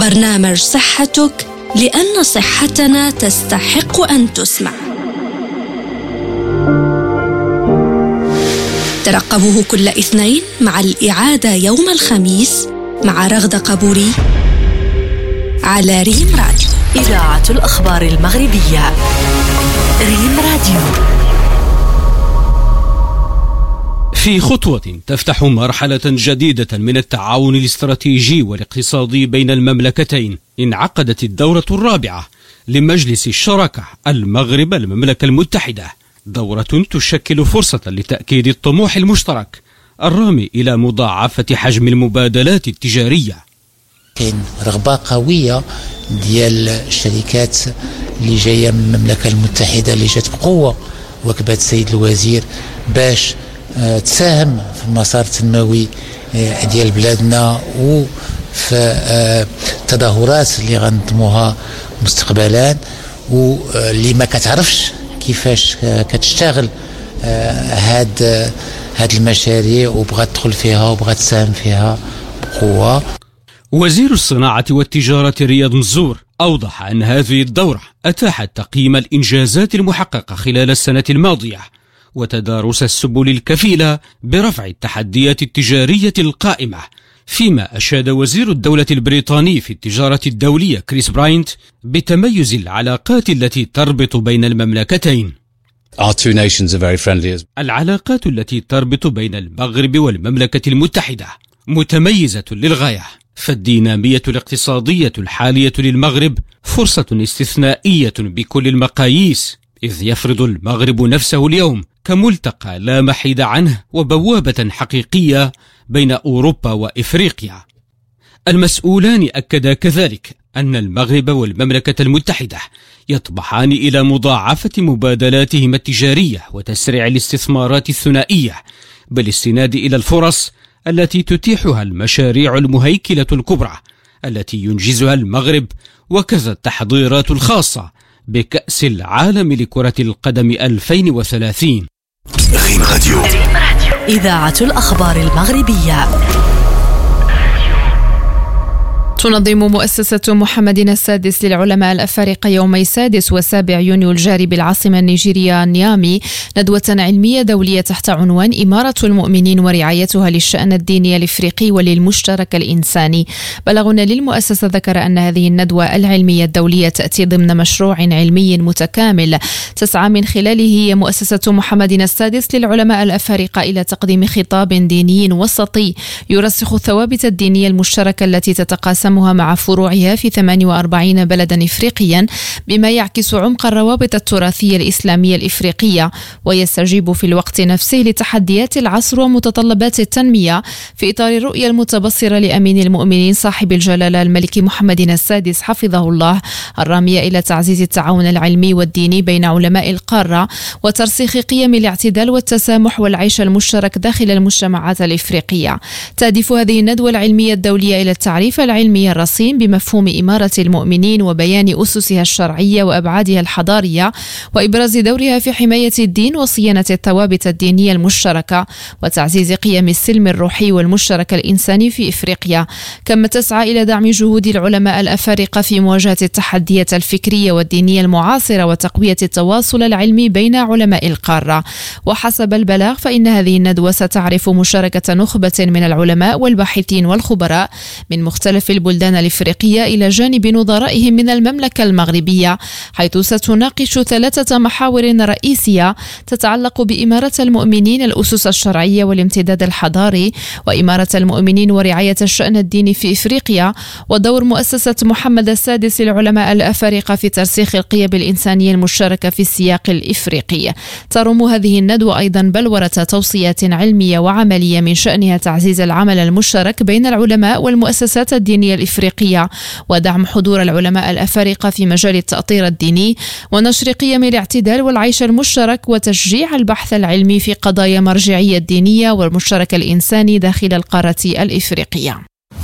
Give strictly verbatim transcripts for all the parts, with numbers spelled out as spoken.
برنامج صحتك، لأن صحتنا تستحق أن تسمع. ترقبوه كل اثنين مع الإعادة يوم الخميس مع رغدة قبوري على ريم راديو، إذاعة الأخبار المغربية. ريم راديو. في خطوة تفتح مرحلة جديدة من التعاون الاستراتيجي والاقتصادي بين المملكتين، انعقدت الدورة الرابعة لمجلس الشراكة المغرب المملكة المتحدة، دورة تشكل فرصة لتأكيد الطموح المشترك الرامي إلى مضاعفة حجم المبادلات التجارية. كاين رغبة قوية ديال الشركات اللي جاية من المملكة المتحدة اللي جات بقوة وكبات السيد الوزير باش تساهم في المسار التنموي ديال بلادنا وفي التظاهرات اللي غنظموها مستقبلا، واللي ما كتعرفش كيفاش كتشتغل هاد هاد المشاريع وبغات تدخل فيها وبغات تساهم فيها بقوة. وزير الصناعة والتجارة رياض مزور أوضح أن هذه الدورة أتاحت تقييم الإنجازات المحققة خلال السنة الماضية وتدارس السبل الكفيلة برفع التحديات التجارية القائمة، فيما أشاد وزير الدولة البريطاني في التجارة الدولية كريس براينت بتميز العلاقات التي تربط بين المملكتين. Our two nations are very friendly. العلاقات التي تربط بين المغرب والمملكة المتحدة متميزة للغاية، فالدينامية الاقتصادية الحالية للمغرب فرصة استثنائية بكل المقاييس، إذ يفرض المغرب نفسه اليوم كملتقى لا محيد عنه وبوابة حقيقية بين أوروبا وإفريقيا. المسؤولان أكدا كذلك أن المغرب والمملكة المتحدة يطمحان إلى مضاعفة مبادلاتهما التجارية وتسريع الاستثمارات الثنائية بالاستناد إلى الفرص التي تتيحها المشاريع المهيكلة الكبرى التي ينجزها المغرب، وكذا التحضيرات الخاصة بكأس العالم لكرة القدم ألفين وثلاثين. ريم راديو. إذاعة الأخبار المغربية. تنظم مؤسسة محمد السادس للعلماء الأفارقة يومي السادس والسابع يونيو الجاري بالعاصمة النيجيرية نيامي ندوة علمية دولية تحت عنوان إمارة المؤمنين ورعايتها للشأن الديني الإفريقي وللمشترك الإنساني. بلغنا للمؤسسة ذكر أن هذه الندوة العلمية الدولية تأتي ضمن مشروع علمي متكامل تسعى من خلاله هي مؤسسة محمد السادس للعلماء الأفارقة إلى تقديم خطاب ديني وسطي يرسخ الثوابت الدينية المشتركة التي تتقاسم مع فروعها في ثمانية وأربعين بلدا إفريقيا، بما يعكس عمق الروابط التراثية الإسلامية الإفريقية ويستجيب في الوقت نفسه لتحديات العصر ومتطلبات التنمية في إطار الرؤية المتبصرة لأمين المؤمنين صاحب الجلالة الملك محمد السادس حفظه الله، الرامية إلى تعزيز التعاون العلمي والديني بين علماء القارة وترسيخ قيم الاعتدال والتسامح والعيش المشترك داخل المجتمعات الإفريقية. تهدف هذه الندوة العلمية الدولية إلى التعريف العلمي الرصين بمفهوم إمارة المؤمنين وبيان أسسها الشرعية وأبعادها الحضارية وإبراز دورها في حماية الدين وصيانة الثوابت الدينية المشتركة وتعزيز قيم السلم الروحي والمشترك الإنساني في إفريقيا، كما تسعى إلى دعم جهود العلماء الأفارقة في مواجهة التحديات الفكرية والدينية المعاصرة وتقوية التواصل العلمي بين علماء القارة. وحسب البلاغ فإن هذه الندوة ستعرف مشاركة نخبة من العلماء والباحثين والخبراء من مختلف البلدان الإفريقية إلى جانب نظرائهم من المملكة المغربية، حيث ستناقش ثلاثة محاور رئيسية تتعلق بإمارة المؤمنين، الأسس الشرعية والامتداد الحضاري، وإمارة المؤمنين ورعاية الشأن الديني في إفريقيا، ودور مؤسسة محمد السادس للعلماء الأفارقة في ترسيخ القيم الإنسانية المشتركة في السياق الإفريقي. ترم هذه الندوة أيضا بلورة توصيات علمية وعملية من شأنها تعزيز العمل المشترك بين العلماء والمؤسسات الدينية الإفريقية ودعم حضور العلماء الأفارقة في مجال التأطير الديني ونشر قيم الاعتدال والعيش المشترك وتشجيع البحث العلمي في قضايا مرجعية الدينية والمشترك الإنساني داخل القارة الإفريقية.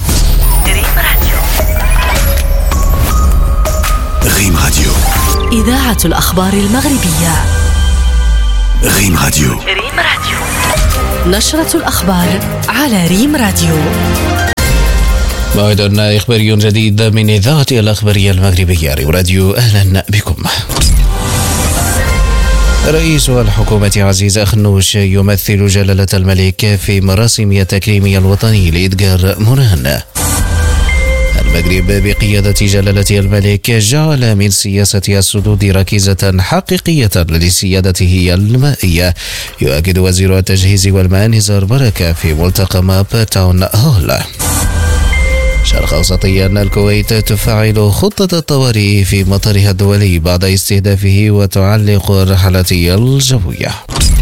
ريم راديو. إذاعة الأخبار المغربية. ريم راديو. ريم راديو. نشرة الأخبار على ريم راديو. موعد إخباري جديد من إذاعة الأخبارية المغربية راديو. أهلا بكم. رئيس الحكومة عزيز أخنوش يمثل جلالة الملك في مراسم التكريم الوطني لإدغار موران. المغرب بقيادة جلالة الملك جعل من سياسة السدود ركيزة حقيقية لسيادته المائية، يؤكد وزير التجهيز والماء نزار بركة في ملتقى ماب تاون هول. شرق أوسطيا، الكويت تفعل خطة الطوارئ في مطارها الدولي بعد استهدافه وتعلق الرحلات الجوية.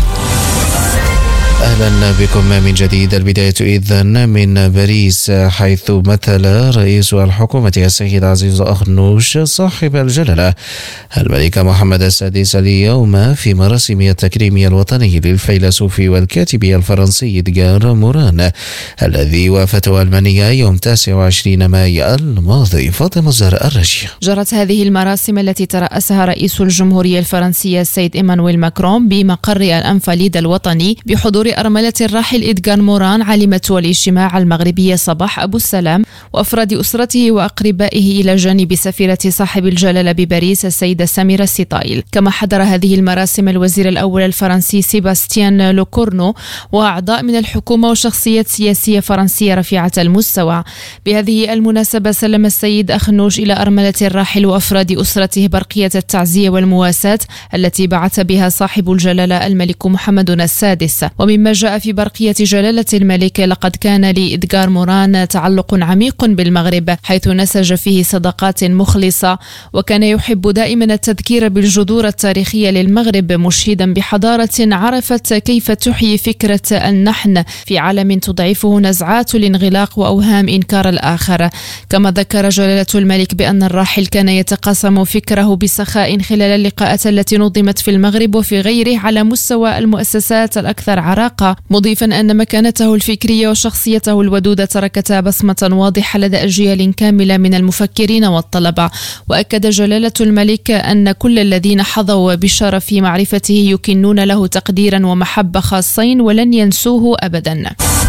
أهلا بكم من جديد. البداية إذن من باريس، حيث مثل رئيس الحكومة السيد عزيز أخنوش صاحب الجلالة الملك محمد السادس اليوم في مراسم التكريم الوطني للفيلسوف والكاتب الفرنسي إدغار موران الذي وافته ألمانيا يوم تاسع وعشرين مايو الماضي. فاطمة الزهراء الرشيد. جرت هذه المراسم التي ترأسها رئيس الجمهورية الفرنسية السيد إيمانويل ماكرون بمقر الأنفاليد الوطني بحضور أرملة الراحل إدغار موران عالمة الاجتماع المغربية صباح أبو السلام وأفراد أسرته وأقربائه إلى جانب سفيرة صاحب الجلالة بباريس السيدة سميرة سيطايل. كما حضر هذه المراسم الوزير الأول الفرنسي سيباستيان لوكورنو وأعضاء من الحكومة وشخصيات سياسية فرنسية رفيعة المستوى. بهذه المناسبة سلم السيد أخنوش إلى أرملة الراحل وأفراد أسرته برقية التعزية والمواساة التي بعث بها صاحب الجلالة الملك محمد السادس. ومما جاء في برقية جلالة الملك، لقد كان لإدغار موران تعلق عميق بالمغرب، حيث نسج فيه صداقات مخلصة، وكان يحب دائما التذكير بالجذور التاريخية للمغرب، مشيدا بحضارة عرفت كيف تحيي فكرة النحن في عالم تضعفه نزعات الانغلاق وأوهام إنكار الآخر. كما ذكر جلالة الملك بأن الراحل كان يتقاسم فكره بسخاء خلال اللقاءات التي نظمت في المغرب وفي غيره على مستوى المؤسسات الأكثر عراقة، مضيفا أن مكانته الفكرية وشخصيته الودودة تركتا بصمة واضحة لدى أجيال كاملة من المفكرين والطلبة. وأكد جلالة الملك أن كل الذين حظوا بشرف معرفته يكنون له تقديرا ومحبة خاصين ولن ينسوه أبدا.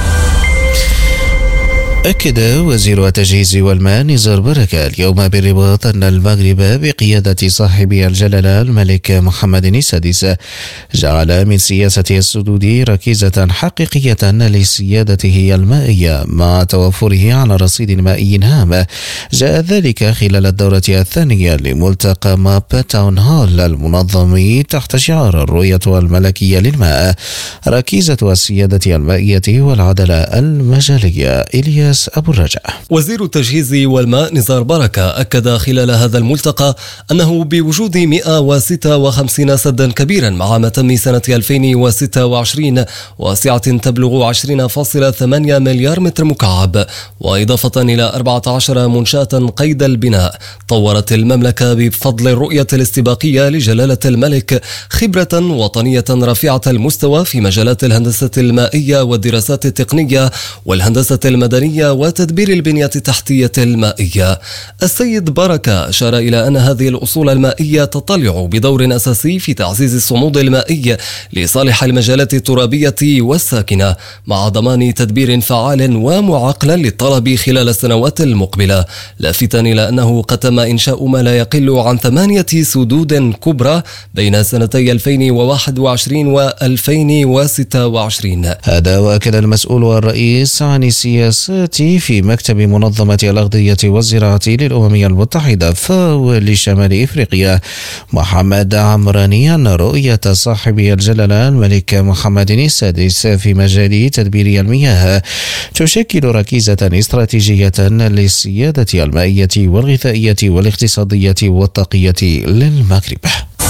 أكد وزير التجهيز والماء نزار بركة اليوم بالرباط أن المغرب بقيادة صاحب الجلالة الملك محمد السادس جعل من سياسة السدود ركيزة حقيقية لسيادته المائية مع توفره على رصيد مائي هام. جاء ذلك خلال الدورة الثانية لملتقى ماب تاون هول المنظم تحت شعار الرؤية الملكية للماء، ركيزة السيادة المائية والعدالة المجالية. إلياس أبو الرجاء. وزير التجهيز والماء نزار بركة أكد خلال هذا الملتقى أنه بوجود مئة وستة وخمسين سدا كبيرا مع متم سنة ألفين وستة وعشرين واسعة تبلغ عشرين فاصلة ثمانية مليار متر مكعب، وإضافة إلى أربعة عشر منشاة قيد البناء، طورت المملكة بفضل الرؤية الاستباقية لجلالة الملك خبرة وطنية رفيعة المستوى في مجالات الهندسة المائية والدراسات التقنية والهندسة المدنية وتدبير البنية التحتية المائية. السيد بركة أشار إلى أن هذه الأصول المائية تطلع بدور أساسي في تعزيز الصمود المائي لصالح المجالات الترابية والساكنة، مع ضمان تدبير فعال ومعقل للطلب خلال السنوات المقبلة، لافتا إلى أنه قد تم إنشاء ما لا يقل عن ثمانية سدود كبرى بين سنتي ألفين وواحد وعشرين وألفين وستة وعشرين. هذا وأكد المسؤول الرئيس عن السياسات في مكتب منظمة الأغذية والزراعة للأمم المتحدة فاو لشمال إفريقيا محمد عمراني أن رؤية صاحب الجلالة الملك محمد السادس في مجال تدبير المياه تشكل ركيزة استراتيجية للسيادة المائية والغذائية والاقتصادية والطاقية للمغرب.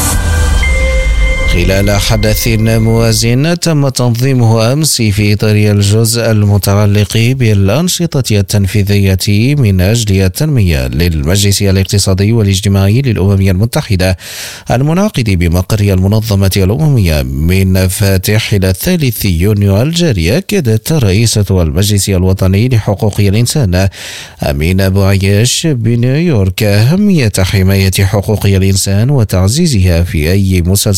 خلال حدث موازن تم تنظيمه أمس في إطار الجزء المتعلق بالأنشطة التنفيذية من أجل التنمية للمجلس الاقتصادي والاجتماعي للأمم المتحدة المنعقد بمقر المنظمة الأممية من فاتح إلى الثالث يونيو الجاري. أكدت رئيسة المجلس الوطني لحقوق الإنسان أمين أبو عياش بنيويورك أهمية حماية حقوق الإنسان وتعزيزها في أي مسلسل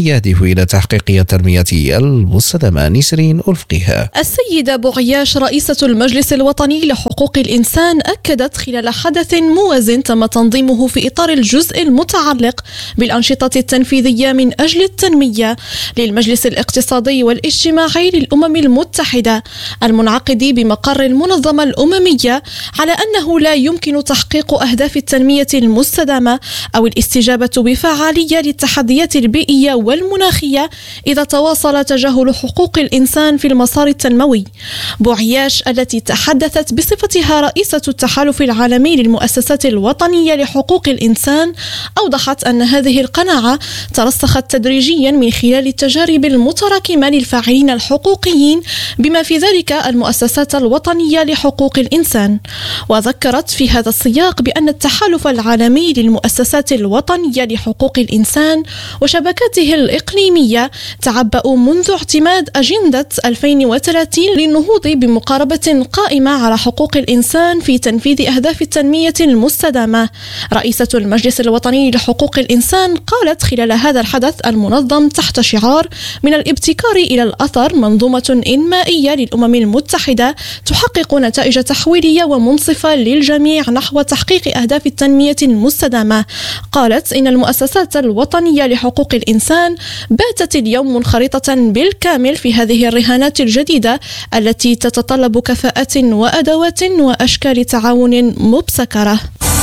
يهدف إلى تحقيق التنمية المستدامة. نسرين ألفقها. السيدة بوغياش رئيسة المجلس الوطني لحقوق الإنسان أكدت خلال حدث موازن تم تنظيمه في إطار الجزء المتعلق بالأنشطة التنفيذية من أجل التنمية للمجلس الاقتصادي والاجتماعي للأمم المتحدة المنعقد بمقر المنظمة الأممية، على أنه لا يمكن تحقيق أهداف التنمية المستدامة أو الاستجابة بفعالية للتحديات البيئية والمناخية إذا تواصل تجاهل حقوق الإنسان في المسار التنموي. بوغياش التي تحدثت بصفتها رئيسة التحالف العالمي للمؤسسات الوطنية لحقوق الإنسان أوضحت أن هذه القناعة ترسخت تدريجيا من خلال التجارب المتراكمة للفاعلين الحقوقيين بما في ذلك المؤسسات الوطنية لحقوق الإنسان. وذكرت في هذا السياق بأن التحالف العالمي للمؤسسات الوطنية لحقوق الإنسان وشبكاته الإقليمية تعبأوا منذ اعتماد أجندة ألفين وثلاثين للنهوض بمقاربة قائمة على حقوق الإنسان في تنفيذ أهداف التنمية المستدامة. رئيسة المجلس الوطني لحقوق الإنسان قالت خلال هذا الحدث المنظم تحت شعار من الابتكار إلى الأثر منظومة إنمائية للأمم المتحدة تحقق نتائج تحويلية ومنصفة للجميع نحو تحقيق أهداف التنمية المستدامة. قالت إن المؤسسات الوطنية لحقوق الإنسان باتت اليوم منخرطة بالكامل في هذه الرهانات الجديدة التي تتطلب كفاءات وأدوات وأشكال تعاون مبتكرة.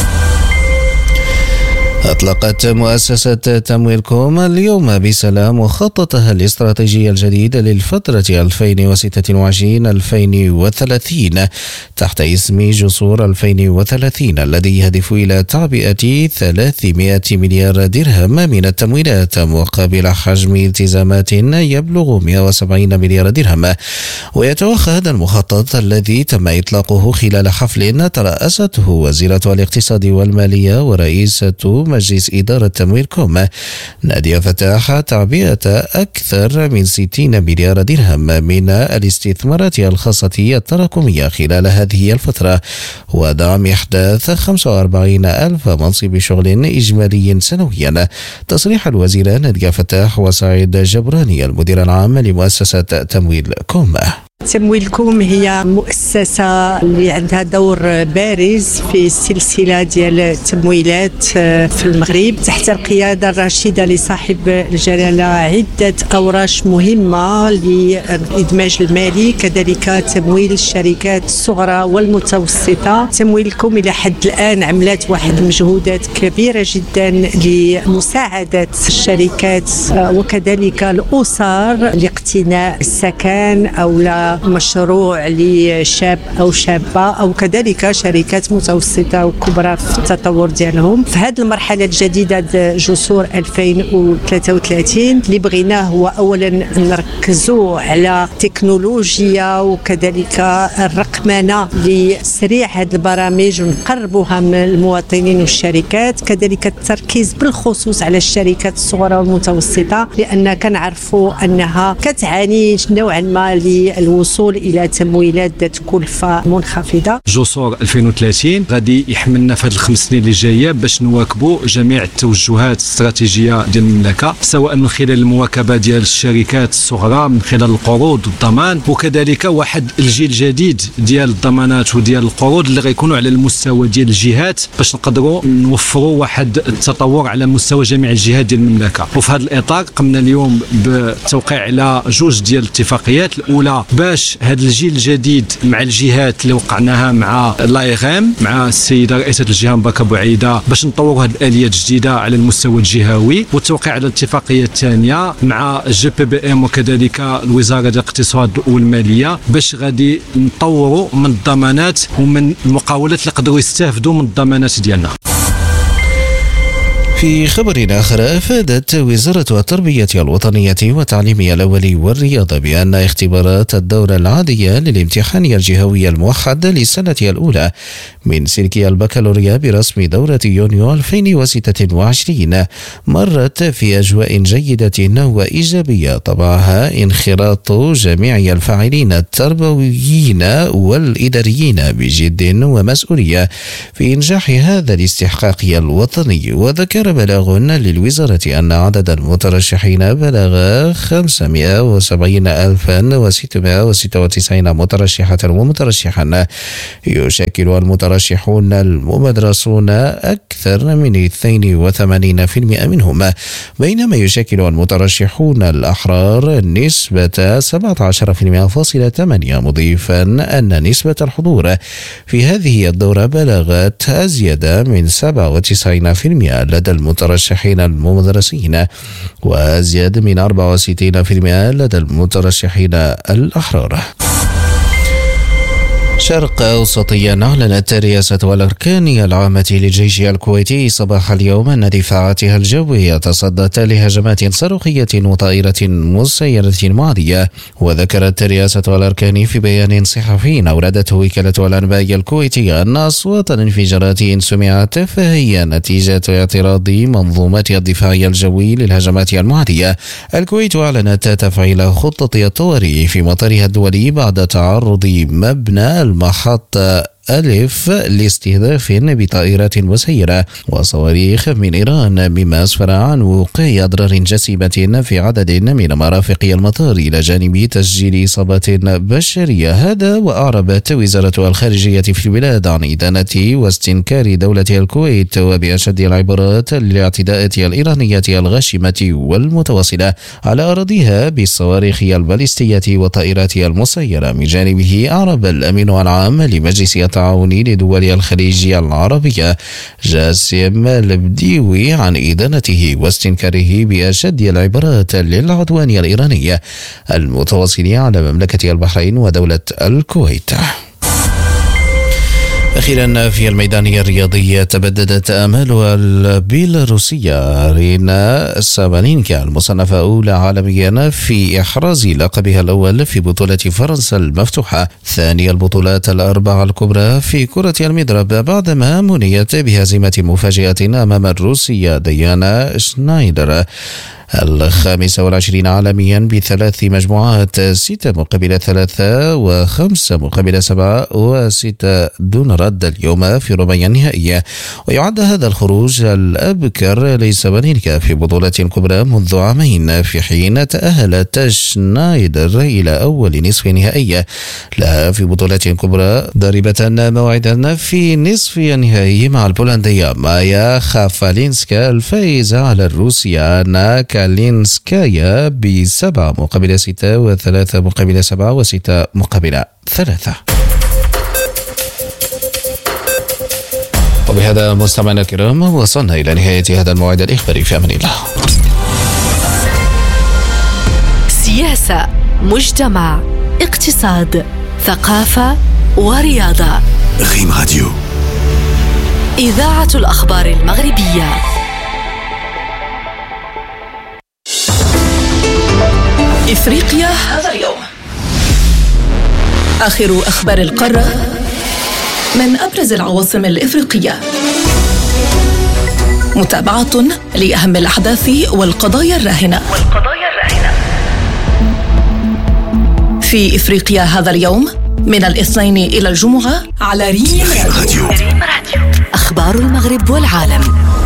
أطلقت مؤسسة تمويل كوم اليوم بسلام مخططها الاستراتيجي الجديد للفترة ألفين وستة وعشرين ألفين وثلاثين تحت اسم جسور ألفين وثلاثين، الذي يهدف إلى تعبئة ثلاثمائة مليار درهم من التمويلات مقابل حجم التزامات يبلغ مئة وسبعين مليار درهم. ويتوخى هذا المخطط الذي تم إطلاقه خلال حفل ترأسته وزيرة الاقتصاد والمالية ورئيسة مجلس إدارة تمويل كوم نادية فتاح تعبئة أكثر من ستين مليار درهم من الاستثمارات الخاصة التراكمية خلال هذه الفترة، ودعم إحداث خمسة وأربعين ألف منصب شغل إجمالي سنويا. تصريح الوزيرة نادية فتاح وسعيد جبراني المدير العام لمؤسسة تمويل كوم. تمويل كوم هي مؤسسة اللي عندها دور بارز في السلسلة ديال التمويلات في المغرب تحت القيادة الرشيدة لصاحب الجلالة عدة أوراش مهمة للإدماج المالي، كذلك تمويل الشركات الصغرى والمتوسطة. تمويل كوم إلى حد الآن عملت واحد المجهودات كبيرة جدا لمساعدة الشركات وكذلك الأسر لاقتناء السكن أو لا مشروع لشاب أو شابة أو كذلك شركات متوسطة وكبرى في التطور ديالهم. في هذه المرحلة الجديدة جسور ألفين وثلاثة وثلاثين اللي بغيناه هو أولا نركزوا على تكنولوجيا وكذلك الرقمنة لتسريع هذه البرامج ونقربوها من المواطنين والشركات، كذلك التركيز بالخصوص على الشركات الصغرى والمتوسطة لأن كنعرفوا أنها كتعاني نوعا ما للوصول الوصول الى تمويلات ذات كلفه منخفضه. جسور ألفين وثلاثين غادي يحملنا في هذه الخمس سنين اللي جايه باش نواكبوا جميع التوجهات الاستراتيجيه ديال المملكه، سواء من خلال المواكبه ديال الشركات الصغرى من خلال القروض والضمان، وكذلك واحد الجيل جديد ديال الضمانات وديال القروض اللي غيكونوا على المستوى ديال الجهات باش نقدروا نوفروا واحد التطور على مستوى جميع الجهات ديال المملكه. وفي هذا الاطار قمنا اليوم بالتوقيع على جوج ديال الاتفاقيات، الاولى باش هذا الجيل الجديد مع الجهات اللي وقعناها مع لايغام مع السيده رئيسه الجهه مباركه بوعيده باش نطوروا هذه الاليات الجديده على المستوى الجهوي، والتوقيع على الاتفاقيه الثانيه مع جي بي بي ام وكذلك الوزاره ديال الاقتصاد والماليه باش غادي نطوروا من الضمانات ومن المقاولات اللي يقدروا يستافدوا من الضمانات ديالنا. في خبر آخر، أفادت وزارة التربية الوطنية والتعليم الأولي والرياضة بأن اختبارات الدورة العادية للامتحان الجهوي الموحد للسنة الأولى من سلك البكالوريا برسم دورة يونيو ألفين وستة وعشرين مرت في أجواء جيدة وإيجابية طبعها انخراط جميع الفاعلين التربويين والإداريين بجد ومسؤولية في إنجاح هذا الاستحقاق الوطني. وذكر وصل بلاغ للوزارة أن عدد المترشحين بلغ خمسمائة وسبعين ألفا وستمائة وستة وتسعين مترشحة ومترشحا، يشكل المترشحون الممدرسون أكثر من اثنين وثمانين بالمئة منهم، بينما يشكل المترشحون الأحرار نسبة سبعة عشر بالمئة فاصلة ثمانية، مضيفا أن نسبة الحضور في هذه الدورة بلغت أزيد من سبعة وتسعين بالمئة لدى المترشحين الممدرسين وأزيد من أربعة وستين بالمئة لدى المترشحين الأحرار. شرق أوسطيا أعلنت الرئاسة والأركان العامة للجيش الكويتي صباح اليوم أن دفاعاتها الجوية تصدت لهجمات صاروخية وطائرة مسيرة معادية. وذكرت الرئاسة والأركان في بيان صحفي أوردته وكالة الأنباء الكويتية أن أصوات الانفجارات سمعت فهي نتيجة اعتراض منظومة الدفاع الجوي للهجمات المعادية. الكويت أعلنت تفعيل خطة الطوارئ في مطارها الدولي بعد تعرض مبنى المحطة ألف لاستهداف بطائرات مسيرة وصواريخ من إيران، مما أسفر عن وقوع أضرار جسيمة في عدد من مرافق المطار إلى جانب تسجيل إصابات بشرية. هذا وأعربت وزارة الخارجية في البلاد عن إدانة واستنكار دولة الكويت وبأشد العبارات للاعتداءات الإيرانية الغاشمة والمتواصلة على أراضيها بالصواريخ البالستية والطائرات المسيرة. من جانبه أعرب الأمين العام لمجلس التعاون لدول الخليج العربية جاسم البديوي عن إدانته واستنكاره بأشد العبارات للعدوان الإيراني المتواصل على مملكة البحرين ودولة الكويت. أخيرا في الميدان الرياضي تبددت آمال البيلاروسية رينا سابالينكا المصنفة أولى عالميا في إحراز لقبها الأول في بطولة فرنسا المفتوحة، ثاني البطولات الأربعة الكبرى في كرة المضرب، بعدما منيت بهزيمة مفاجئة أمام الروسية ديانا شنايدر الخامسة والعشرين عالميا بثلاث مجموعات، ستة مقابل ثلاثة وخمسة مقابل سبعة وستة دون رد اليوم في ربع النهائية. ويعد هذا الخروج الأبكر لسابالينكا في بطولة كبرى منذ عامين، في حين تأهلت شنايدر إلى أول نصف نهائية لها في بطولة كبرى، ضاربة موعدا في نصف النهائي مع البولندية مايا خافالينسكا الفائزة على الروسية ناكا لينسكايا بسبعة مقابل ستة وثلاثة مقابل سبعة وستة مقابل ثلاثة. وبهذا مستمعينا الكرام وصلنا إلى نهاية هذا الموعد الإخباري، في أمان الله. سياسة، مجتمع، اقتصاد، ثقافة ورياضة. ريم راديو، إذاعة الأخبار المغربية. إفريقيا هذا اليوم، آخر أخبار القارة من أبرز العواصم الإفريقية، متابعة لأهم الأحداث والقضايا الراهنة والقضايا الراهنة في إفريقيا هذا اليوم من الاثنين إلى الجمعة على ريم راديو. أخبار المغرب والعالم.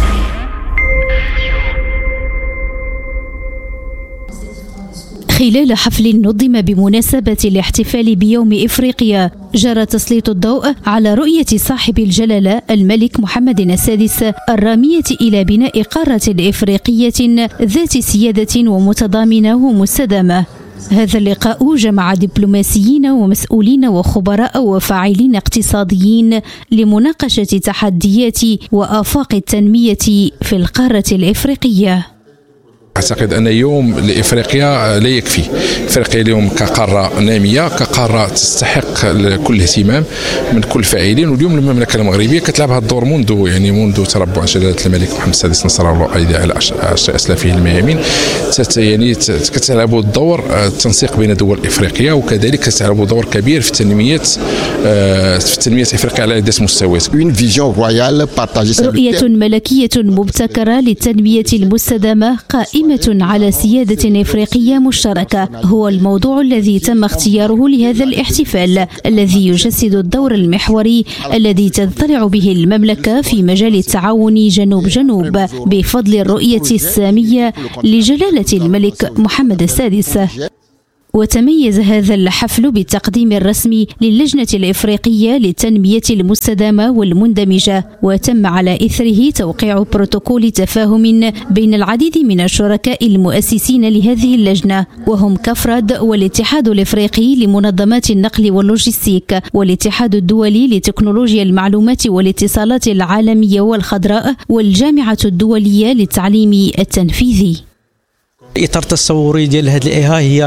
خلال حفل نظم بمناسبة الاحتفال بيوم إفريقيا، جرى تسليط الضوء على رؤية صاحب الجلالة الملك محمد السادس الرامية إلى بناء قارة إفريقية ذات سيادة ومتضامنة ومستدامة. هذا اللقاء جمع دبلوماسيين ومسؤولين وخبراء وفاعلين اقتصاديين لمناقشة تحديات وآفاق التنمية في القارة الإفريقية. أعتقد أن يوم لإفريقيا لا يكفي. إفريقيا اليوم كقارة نامية، كقارة تستحق كل اهتمام من كل الفاعلين، واليوم المملكة المغربية كتلعب هذا الدور منذ يعني منذ تربع جلالة الملك محمد السادس نصر الله أيدي على عشر أسلافه الميامين، يعني كتلعب الدور التنسيق بين دول إفريقيا، وكذلك كتلعب دور كبير في تنمية في تنمية إفريقيا على عدة مستويات. رؤية ملكية مبتكرة للتنمية المستدامة قائمة قادمة على سيادة إفريقية مشتركة هو الموضوع الذي تم اختياره لهذا الاحتفال، الذي يجسد الدور المحوري الذي تضطلع به المملكة في مجال التعاون جنوب جنوب بفضل الرؤية السامية لجلالة الملك محمد السادس. وتميز هذا الحفل بالتقديم الرسمي للجنة الإفريقية للتنمية المستدامة والمندمجة، وتم على إثره توقيع بروتوكول تفاهم بين العديد من الشركاء المؤسسين لهذه اللجنة، وهم كفرد والاتحاد الإفريقي لمنظمات النقل واللوجستيك والاتحاد الدولي لتكنولوجيا المعلومات والاتصالات العالمية والخضراء والجامعة الدولية للتعليم التنفيذي. الاطار التصوري ديال هذه الايها هي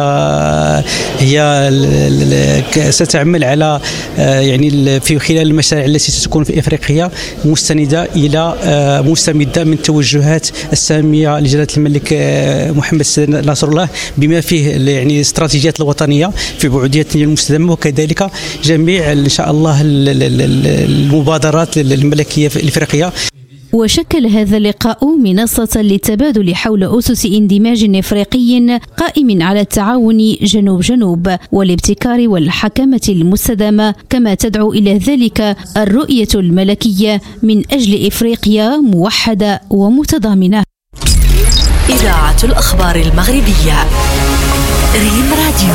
هي ستعمل على يعني في خلال المشاريع التي ستكون في افريقيا مستنده الى مستمده من توجهات الساميه لجلاله الملك محمد ناصر الله، بما فيه يعني الاستراتيجيات الوطنيه في بعديه التنميه المستدامه، وكذلك جميع ان شاء الله المبادرات الملكيه الافريقيه. وشكل هذا اللقاء منصة للتبادل حول أسس اندماج إفريقي قائم على التعاون جنوب جنوب والابتكار والحكمة المستدامة، كما تدعو إلى ذلك الرؤية الملكية من أجل إفريقيا موحدة ومتضامنة. إذاعة الأخبار المغربية ريم راديو.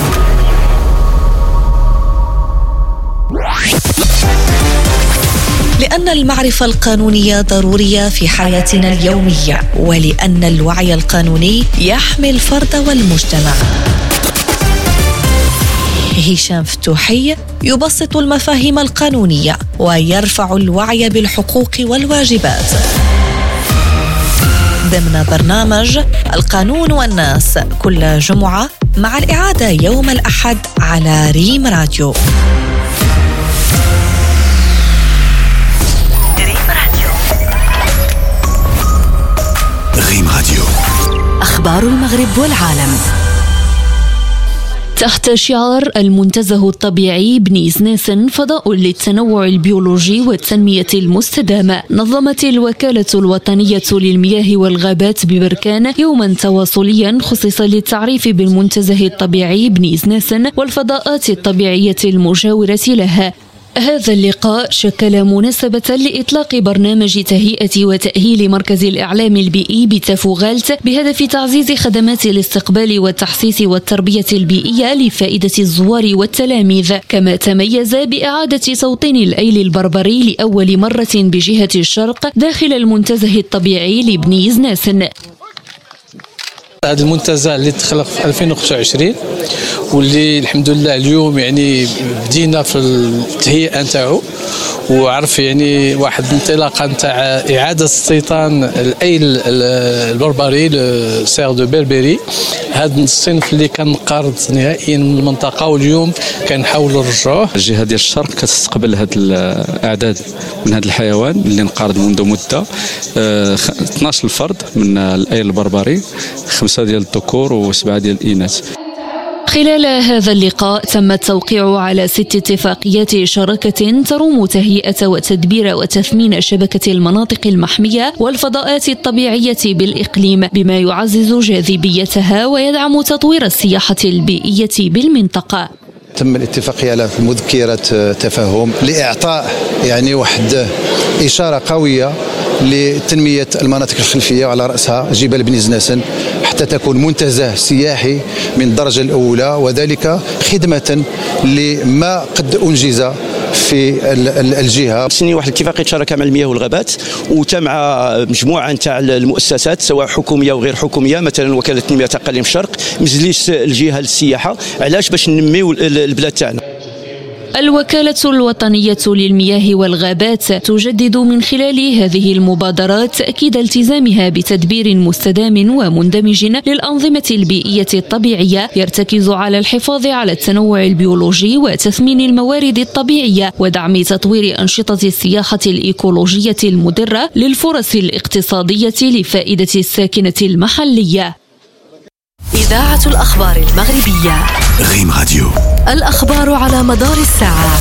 لأن المعرفة القانونية ضرورية في حياتنا اليومية، ولأن الوعي القانوني يحمي الفرد والمجتمع. هشام فتوحي يبسط المفاهيم القانونية ويرفع الوعي بالحقوق والواجبات ضمن برنامج القانون والناس كل جمعة، مع الإعادة يوم الأحد على ريم راديو. ريم راديو، أخبار المغرب والعالم. تحت شعار المنتزه الطبيعي بني زناسن، فضاء للتنوع البيولوجي والتنمية المستدامة، نظمت الوكالة الوطنية للمياه والغابات ببركان يوما تواصليا خصص للتعريف بالمنتزه الطبيعي بني زناسن والفضاءات الطبيعية المجاورة لها. هذا اللقاء شكل مناسبة لإطلاق برنامج تهيئة وتأهيل مركز الإعلام البيئي بتفوغالت بهدف تعزيز خدمات الاستقبال والتحسيس والتربية البيئية لفائدة الزوار والتلاميذ، كما تميز بإعادة توطين الأيل البربري لأول مرة بجهة الشرق داخل المنتزه الطبيعي لبني زناسن. هذا المنتزه اللي تخلق في ألفين وخمسة وعشرين واللي الحمد لله اليوم يعني بدينا في التهيئه نتاعو، وعرف يعني واحد الانطلاقه نتاع اعاده استيطان الايل البربري سير دو بربري، هذا الصنف اللي كان قارض نهائيا من المنطقه، واليوم كنحاولوا نرجعوه. الجهه ديال الشرق كتستقبل هذه الاعداد من هذا الحيوان اللي انقرض منذ مده، اثناش الفرد من الايل البربري، خمسه ديال الذكور وسبعه ديال الاناث. خلال هذا اللقاء تم التوقيع على ست اتفاقيات شراكة تروم تهيئة وتدبير وتثمين شبكة المناطق المحمية والفضاءات الطبيعية بالإقليم، بما يعزز جاذبيتها ويدعم تطوير السياحة البيئية بالمنطقة. تم الاتفاق على مذكرة تفاهم لإعطاء يعني واحد إشارة قوية لتنمية المناطق الخلفية، وعلى رأسها جبال بني زناسن، حتى تكون منتزه سياحي من الدرجة الأولى، وذلك خدمة لما قد أنجز في الجهة. سني واحد اتفاقية شراكة مع المياه والغابات، وتمع مجموعة نتاع المؤسسات سواء حكومية وغير حكومية، مثلا وكالة تنمية أقاليم الشرق، مجلس الجهة للسياحة، علاش؟ باش ننميو البلاد تاعنا. الوكالة الوطنية للمياه والغابات تجدد من خلال هذه المبادرات تأكيد التزامها بتدبير مستدام ومندمج للأنظمة البيئية الطبيعية، يرتكز على الحفاظ على التنوع البيولوجي وتثمين الموارد الطبيعية ودعم تطوير أنشطة السياحة الإيكولوجية المدرة للفرص الاقتصادية لفائدة الساكنة المحلية. إذاعة الأخبار المغربية ريم راديو، الأخبار على مدار الساعة.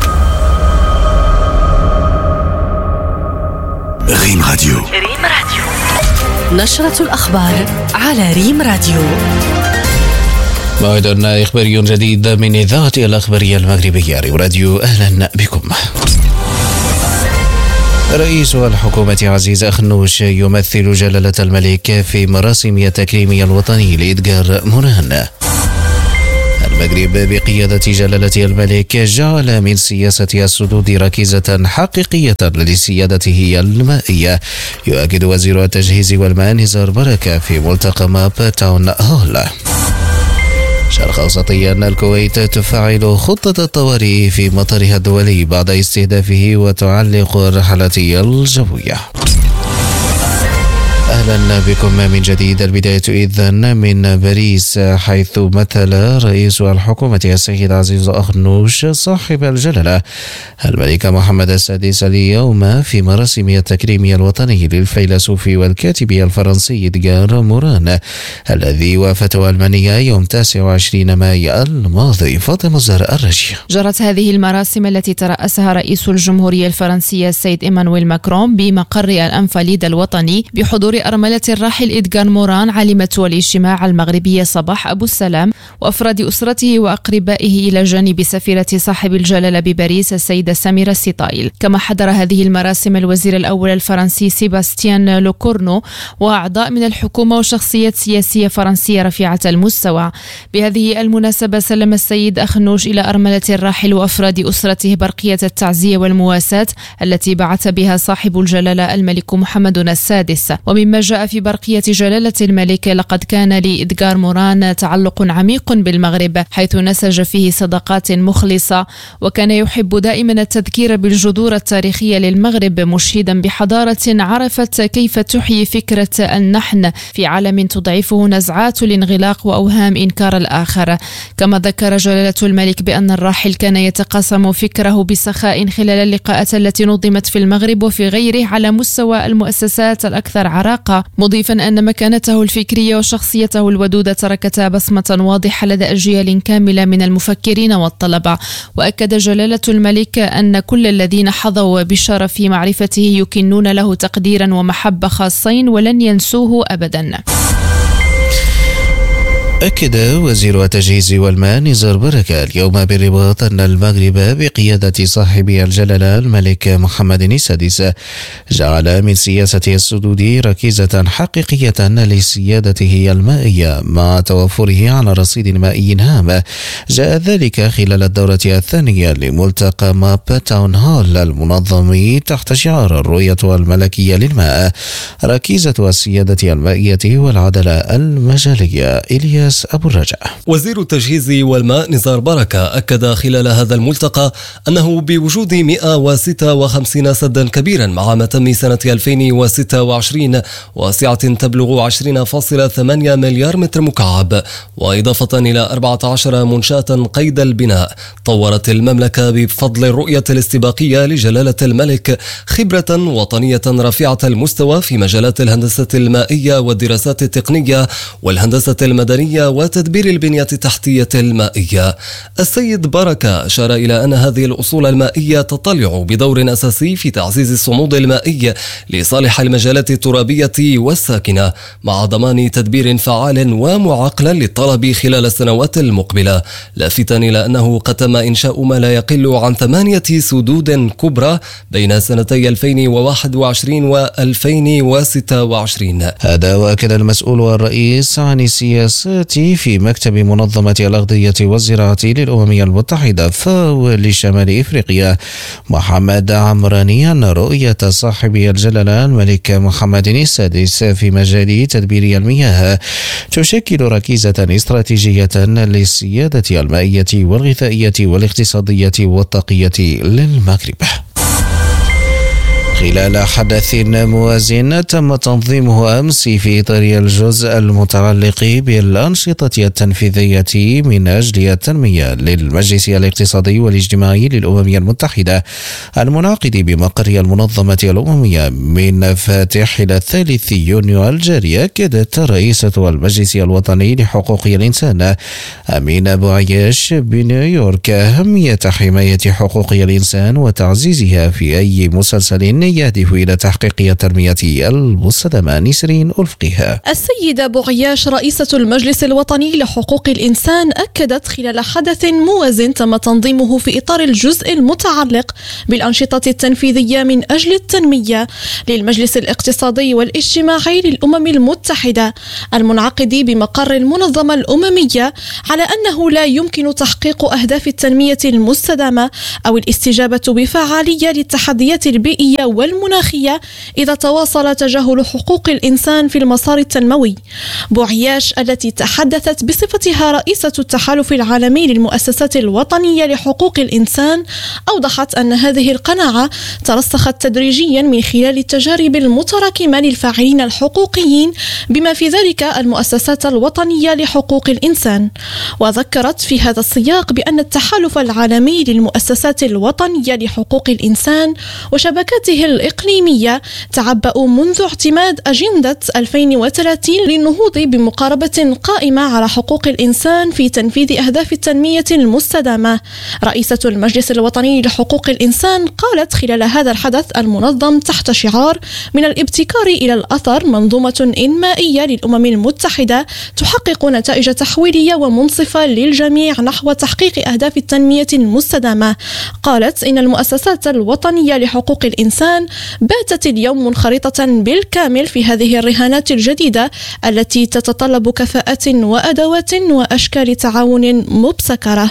ريم راديو، ريم راديو. نشرة الأخبار على ريم راديو. موعد إخباري جديد من إذاعة الأخبارية المغربية ريم راديو. أهلا بكم. رئيس الحكومة عزيز أخنوش يمثل جلالة الملك في مراسم التكريم الوطني لإدغار موران. المغرب بقيادة جلالة الملك جعل من سياسة السدود ركيزة حقيقية لسيادته المائية، يؤكد وزير التجهيز والماء نزار بركة في ملتقى ماب تاون هول. شرق أوسطيا الكويت تفعل خطة الطوارئ في مطارها الدولي بعد استهدافه وتعلق الرحلات الجوية. أهلا بكم من جديد. البداية إذن من باريس، حيث مثل رئيس الحكومة السيد عزيز أخنوش صاحب الجلالة الملك محمد السادس اليوم في مراسم التكريم الوطني للفيلسوف والكاتب الفرنسي إدغار موران الذي وافته ألمانيا يوم تاسع وعشرين مايو الماضي. فاطمة الزهراء الرجي. جرت هذه المراسم التي ترأسها رئيس الجمهورية الفرنسية السيد إيمانويل ماكرون بمقر الأنفاليد الوطني بحضور أرملة الراحل إدغار موران عالمة الاجتماع المغربية صباح أبو السلام وأفراد أسرته وأقربائه إلى جانب سفيرة صاحب الجلالة بباريس السيدة سميرة السطائل. كما حضر هذه المراسم الوزير الأول الفرنسي سيباستيان لوكورنو وأعضاء من الحكومة وشخصيات سياسية فرنسية رفيعة المستوى. بهذه المناسبة سلم السيد أخنوش إلى أرملة الراحل وأفراد أسرته برقية التعزية والمواساة التي بعث بها صاحب الجلالة الملك محمد السادس. ومما جاء في برقية جلالة الملك، لقد كان لإدغار موران تعلق عميق بالمغرب، حيث نسج فيه صداقات مخلصة، وكان يحب دائما التذكير بالجذور التاريخية للمغرب، مشيدا بحضارة عرفت كيف تحيي فكرة النحن في عالم تضعفه نزعات الانغلاق وأوهام إنكار الآخر. كما ذكر جلالة الملك بأن الراحل كان يتقاسم فكره بسخاء خلال اللقاءات التي نظمت في المغرب وفي غيره على مستوى المؤسسات الأكثر عراقة، مضيفا أن مكانته الفكرية وشخصيته الودودة تركتا بصمة واضحة لدى أجيال كاملة من المفكرين والطلبة. وأكد جلالة الملك أن كل الذين حظوا بالشرف في معرفته يكنون له تقديرا ومحبة خاصين ولن ينسوه أبدا. أكد وزير التجهيز والماء نزار بركة اليوم بالرباط أن المغرب بقيادة صاحب الجلالة الملك محمد السادس جعل من سياسة السدود ركيزة حقيقية لسيادته المائية مع توفره على رصيد مائي هام. جاء ذلك خلال الدورة الثانية لملتقى ماب تاون هول المنظم تحت شعار الرؤية الملكية للماء، ركيزة السيادة المائية والعدالة المجالية. إلياس أبو الرجاء. وزير التجهيز والماء نزار بركة أكد خلال هذا الملتقى أنه بوجود مئة وستة وخمسين سدا كبيرا مع متم سنة ألفين وستة وعشرين واسعة تبلغ عشرين فاصلة ثمانية مليار متر مكعب، وإضافة إلى أربعة عشر منشاة قيد البناء، طورت المملكة بفضل الرؤية الاستباقية لجلالة الملك خبرة وطنية رفيعة المستوى في مجالات الهندسة المائية والدراسات التقنية والهندسة المدنية وتدبير البنية التحتية المائية. السيد بركة أشار إلى أن هذه الأصول المائية تطلع بدور أساسي في تعزيز الصمود المائي لصالح المجالات الترابية والساكنة، مع ضمان تدبير فعال ومعقل للطلب خلال السنوات المقبلة، لافتا إلى أنه قد تم إنشاء ما لا يقل عن ثمانية سدود كبرى بين سنتي ألفين وواحد وعشرين وألفين وستة وعشرين. هذا وأكد المسؤول الرئيس عن السياسات في مكتب منظمة الأغذية والزراعة للأمم المتحدة فاو لشمال إفريقيا محمد عمراني أن رؤية صاحب الجلالة الملك محمد السادس في مجال تدبير المياه تشكل ركيزة استراتيجية للسيادة المائية والغذائية والاقتصادية والطاقية للمغرب. خلال حدث موازن تم تنظيمه أمس في إطار الجزء المتعلق بالأنشطة التنفيذية من أجل التنمية للمجلس الاقتصادي والاجتماعي للأمم المتحدة المنعقد بمقر المنظمة الأممية من فاتح إلى الثالث يونيو الجاري. أكدت رئيسة المجلس الوطني لحقوق الإنسان أمينة بوعياش بنيويورك أهمية حماية حقوق الإنسان وتعزيزها في أي مسلسل يهدف إلى تحقيق التنمية المستدامة. نسرين الفقيه. السيدة بوعياش رئيسة المجلس الوطني لحقوق الإنسان أكدت خلال حدث موازن تم تنظيمه في إطار الجزء المتعلق بالأنشطة التنفيذية من أجل التنمية للمجلس الاقتصادي والاجتماعي للأمم المتحدة المنعقد بمقر المنظمة الأممية على أنه لا يمكن تحقيق أهداف التنمية المستدامة أو الاستجابة بفعالية للتحديات البيئية والمناخية إذا تواصل تجاهل حقوق الإنسان في المسار التنموي. بوعياش التي تحدثت بصفتها رئيسة التحالف العالمي للمؤسسات الوطنية لحقوق الإنسان أوضحت أن هذه القناعة ترسخت تدريجيا من خلال التجارب المتراكمة للفاعلين الحقوقيين بما في ذلك المؤسسات الوطنية لحقوق الإنسان. وذكرت في هذا السياق بأن التحالف العالمي للمؤسسات الوطنية لحقوق الإنسان وشبكاته الإقليمية تعبأوا منذ اعتماد أجندة ألفين وثلاثين للنهوض بمقاربة قائمة على حقوق الإنسان في تنفيذ أهداف التنمية المستدامة. رئيسة المجلس الوطني لحقوق الإنسان قالت خلال هذا الحدث المنظم تحت شعار من الابتكار إلى الأثر منظومة إنمائية للأمم المتحدة تحقق نتائج تحويلية ومنصفة للجميع نحو تحقيق أهداف التنمية المستدامة. قالت إن المؤسسات الوطنية لحقوق الإنسان باتت اليوم منخرطة بالكامل في هذه الرهانات الجديدة التي تتطلب كفاءات وأدوات وأشكال تعاون مبتكرة.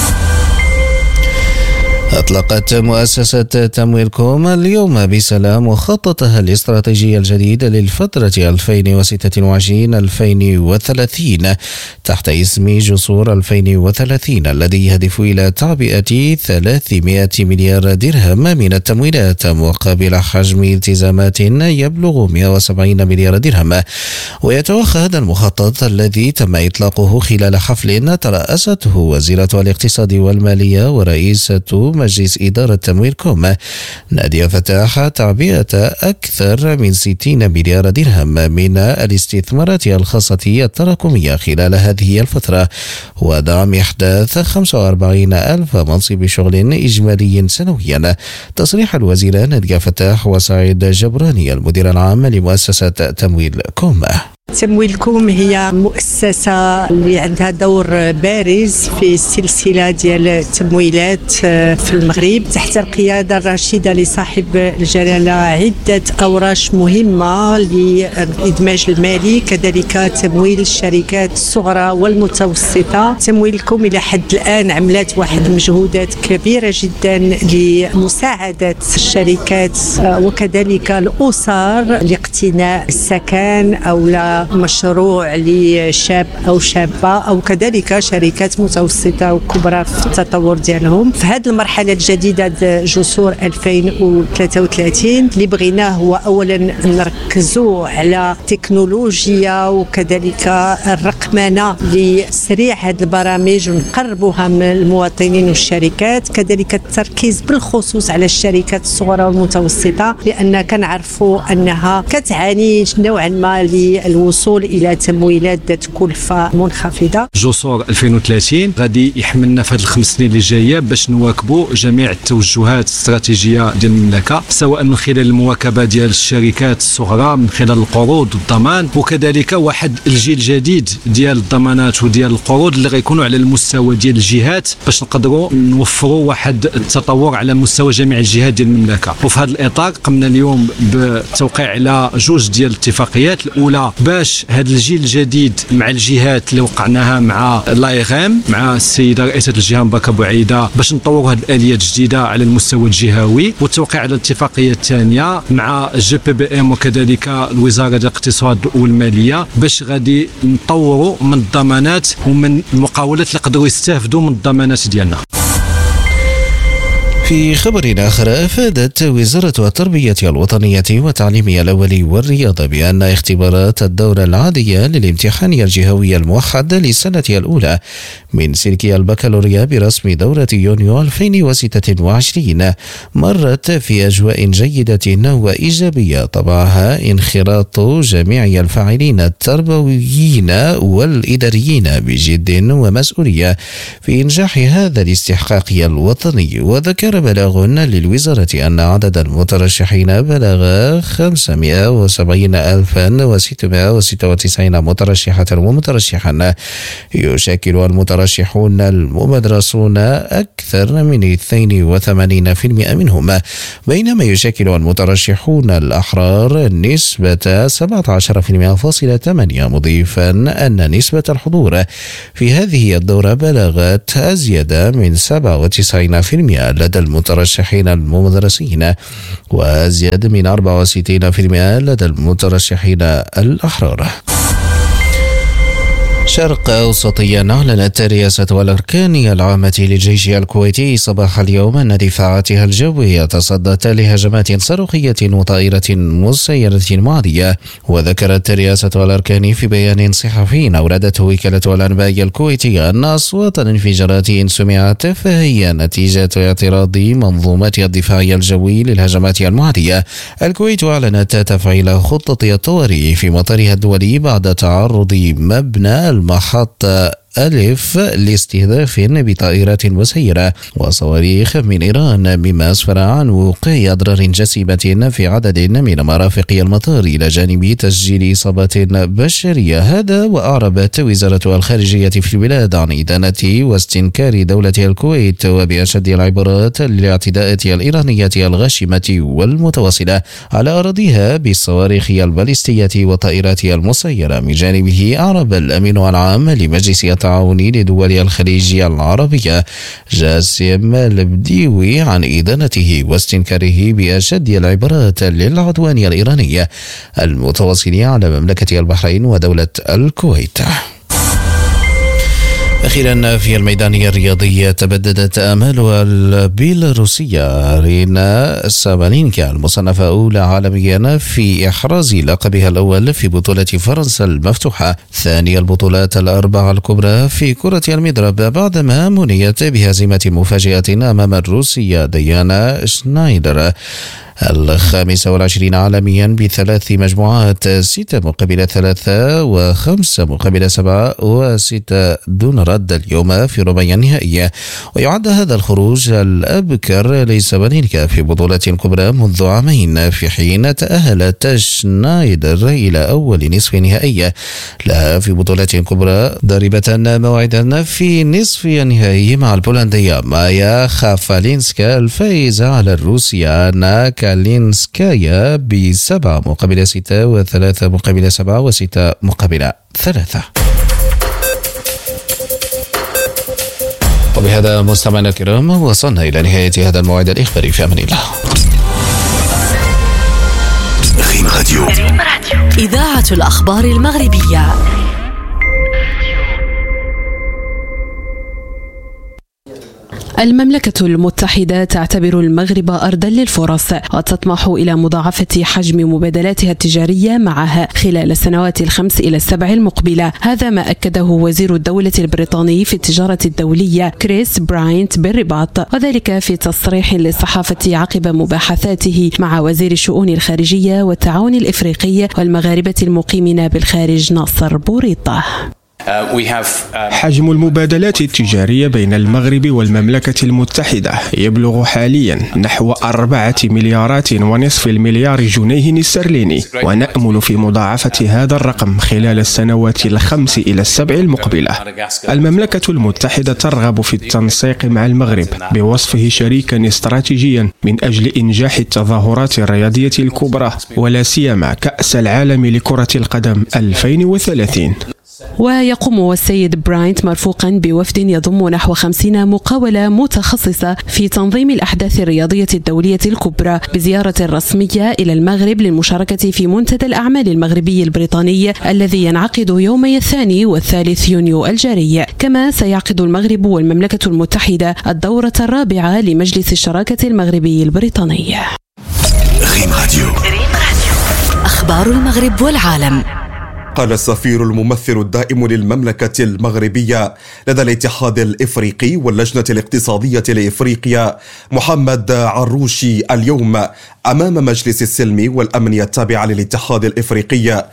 أطلقت مؤسسة تمويل كوم اليوم بسلام مخططها الاستراتيجي الجديد للفترة ألفين وستة وعشرين ألفين وثلاثين تحت اسم جسور ألفين وثلاثين الذي يهدف إلى تعبئة ثلاثمائة مليار درهم من التمويلات مقابل حجم التزامات يبلغ مئة وسبعين مليار درهم. ويتوخى هذا المخطط الذي تم إطلاقه خلال حفل ترأسته وزيرة الاقتصاد والمالية ورئيسة مجلس إدارة تمويل كوم نادية فتاح تعبئة أكثر من ستين مليار درهم من الاستثمارات الخاصة التراكمية خلال هذه الفترة ودعم إحداث خمسة وأربعين ألف منصب شغل إجمالي سنويا. تصريح الوزيرة نادية فتاح وسعيد جبراني المدير العام لمؤسسة تمويل كوم. تمويل كوم هي مؤسسة اللي عندها دور بارز في السلسلة ديال التمويلات في المغرب تحت القيادة الرشيدة لصاحب الجلالة عدة أوراش مهمة للإدماج المالي كذلك تمويل الشركات الصغرى والمتوسطة. تمويل كوم إلى حد الآن عملت واحد مجهودات كبيرة جدا لمساعدة الشركات وكذلك الأسر لاقتناء السكن أو لا مشروع لشاب أو شابة أو كذلك شركات متوسطة وكبرى في التطور ديالهم. في هذه المرحلة الجديدة جسور ألفين وثلاثة وثلاثين اللي بغيناه هو أولا نركزوا على التكنولوجيا وكذلك الرقمنة لسريع هذه البرامج ونقربوها من المواطنين والشركات، كذلك التركيز بالخصوص على الشركات الصغرى والمتوسطة لأن كنعرفوا أنها كتعاني نوعا ما للوصول إلى تمويلات ذات كلفة منخفضة. جسور ألفين وثلاثين غادي يحملنا في هذه الخمس سنين اللي جايه باش نواكبوا جميع التوجهات الاستراتيجيه ديال المملكه سواء من خلال المواكبه ديال الشركات الصغرى من خلال القروض والضمان وكذلك واحد الجيل جديد ديال الضمانات وديال القروض اللي غيكونوا على المستوى ديال الجهات باش نقدروا نوفروا واحد التطور على مستوى جميع الجهات ديال المملكه. وفي هذا الاطار قمنا اليوم بالتوقيع على جوج ديال الاتفاقيات، الاولى باش هذا الجيل الجديد مع الجهات اللي وقعناها مع لايغام مع السيده رئيسه الجهه مباركه بوعيده باش نطوروا هذه الاليات الجديده على المستوى الجهوي، والتوقيع على الاتفاقيه الثانيه مع جي بي بي ام وكذلك الوزاره ديال الاقتصاد والماليه باش غادي نطوروا من الضمانات ومن المقاولات اللي يقدروا يستافدوا من الضمانات ديالنا. في خبر آخر أفادت وزارة التربية الوطنية والتعليم الأولي والرياضة بأن اختبارات الدورة العادية للامتحان الجهوي الموحد للسنة الأولى من سلك البكالوريا برسم دورة يونيو ألفين وستة وعشرين مرت في أجواء جيدة وإيجابية طبعها انخراط جميع الفاعلين التربويين والإداريين بجد ومسؤولية في إنجاح هذا الاستحقاق الوطني. وذكر ذكر بلاغ للوزارة أن عدد المترشحين بلغ خمسمائة وسبعين ألفا وستمائة وستة وتسعين مترشحة ومترشحا، يشكل المترشحون الممدرسون أكثر من اثنين وثمانين بالمئة منهم، بينما يشكل المترشحون الأحرار نسبة سبعة عشر فاصلة ثمانية، مضيفا أن نسبة الحضور في هذه الدورة بلغت أزيد من سبعة وتسعين بالمئة لدى المترشحين الممدرسين، وأزيد من أربعة وستين بالمئة لدى المترشحين الأحرار. شرق أوسطيا. أعلنت رئاسة الأركان العامة للجيش الكويتي صباح اليوم أن دفاعاتها الجوية تصدت لهجمات صاروخية وطائرة مسيرة معدية. وذكرت رئاسة الأركان في بيان صحفي أوردته وكالة الأنباء الكويتية أن أصوات الانفجارات إن سمعت فهي نتيجة اعتراض منظومة الدفاع الجوي للهجمات المعدية. الكويت أعلنت تفعيل خطة الطوارئ في مطارها الدولي بعد تعرض مبنى المحطة ألف لاستهداف بطائرات مسيرة وصواريخ من إيران، مما أسفر عن وقوع أضرار جسيمة في عدد من مرافق المطار إلى جانب تسجيل إصابات بشرية. هذا وأعربت وزارة الخارجية في البلاد عن إدانة واستنكار دولة الكويت وبأشد العبارات للاعتداءات الإيرانية الغاشمة والمتواصلة على أراضيها بالصواريخ البالستية والطائرات المسيرة. من جانبه أعرب الأمين العام لمجلس التعاون لدول الخليج العربية جاسم البديوي عن إدانته واستنكاره بأشد العبارات للعدوان الإيراني المتواصل على مملكة البحرين ودولة الكويت. أخيرا في الميدان الرياضي، تبددت آمال البيلاروسية رينا سابالينكا المصنفة أولى عالميا في إحراز لقبها الأول في بطولة فرنسا المفتوحة، ثاني البطولات الأربعة الكبرى في كرة المضرب، بعدما منيت بهزيمة مفاجئة أمام الروسية ديانا شنايدر الخامسة والعشرين عالميا بثلاث مجموعات، ستة مقابل ثلاثة وخمسة مقابل سبعة وستة دون رد اليوم في ربع النهائي. ويعد هذا الخروج الأبكر لسابالينكا في بطولة كبرى منذ عامين، في حين تأهلت شنايدر إلى أول نصف نهائي لها في بطولة كبرى، ضاربة موعدا في نصف النهائي مع البولندية مايا خافالينسكا الفائزة على الروسية ناك كالينسكايا بسبعة مقابل ستة وثلاثة مقابل سبعة وستة مقابل ثلاثة. وبهذا مستمعينا الكرام وصلنا إلى نهاية هذا الموعد الإخباري، في أمان الله. ريم راديو، إذاعة الأخبار المغربية. المملكة المتحدة تعتبر المغرب أرضا للفرص وتطمح إلى مضاعفة حجم مبادلاتها التجارية معها خلال السنوات الخمس إلى السبع المقبلة. هذا ما أكده وزير الدولة البريطاني في التجارة الدولية كريس براينت بالرباط، وذلك في تصريح للصحافة عقب مباحثاته مع وزير الشؤون الخارجية والتعاون الإفريقي والمغاربة المقيمين بالخارج ناصر بوريطة. حجم المبادلات التجارية بين المغرب والمملكة المتحدة يبلغ حاليا نحو أربعة مليارات ونصف المليار جنيه استرليني، ونأمل في مضاعفة هذا الرقم خلال السنوات الخمس إلى السبع المقبلة. المملكة المتحدة ترغب في التنسيق مع المغرب بوصفه شريكا استراتيجيا من أجل إنجاح التظاهرات الرياضية الكبرى، ولا سيما كأس العالم لكرة القدم ألفين وثلاثين. ويقوم السيد براينت مرفوقا بوفد يضم نحو خمسين مقاولة متخصصة في تنظيم الأحداث الرياضية الدولية الكبرى بزيارة رسمية إلى المغرب للمشاركة في منتدى الأعمال المغربي البريطاني الذي ينعقد يومي الثاني والثالث يونيو الجاري. كما سيعقد المغرب والمملكة المتحدة الدورة الرابعة لمجلس الشراكة المغربي البريطاني. ريم راديو، أخبار المغرب والعالم. قال السفير الممثل الدائم للمملكة المغربية لدى الاتحاد الإفريقي واللجنة الاقتصادية لإفريقيا محمد عروشي اليوم أمام مجلس السلم والأمن التابع للاتحاد الإفريقي،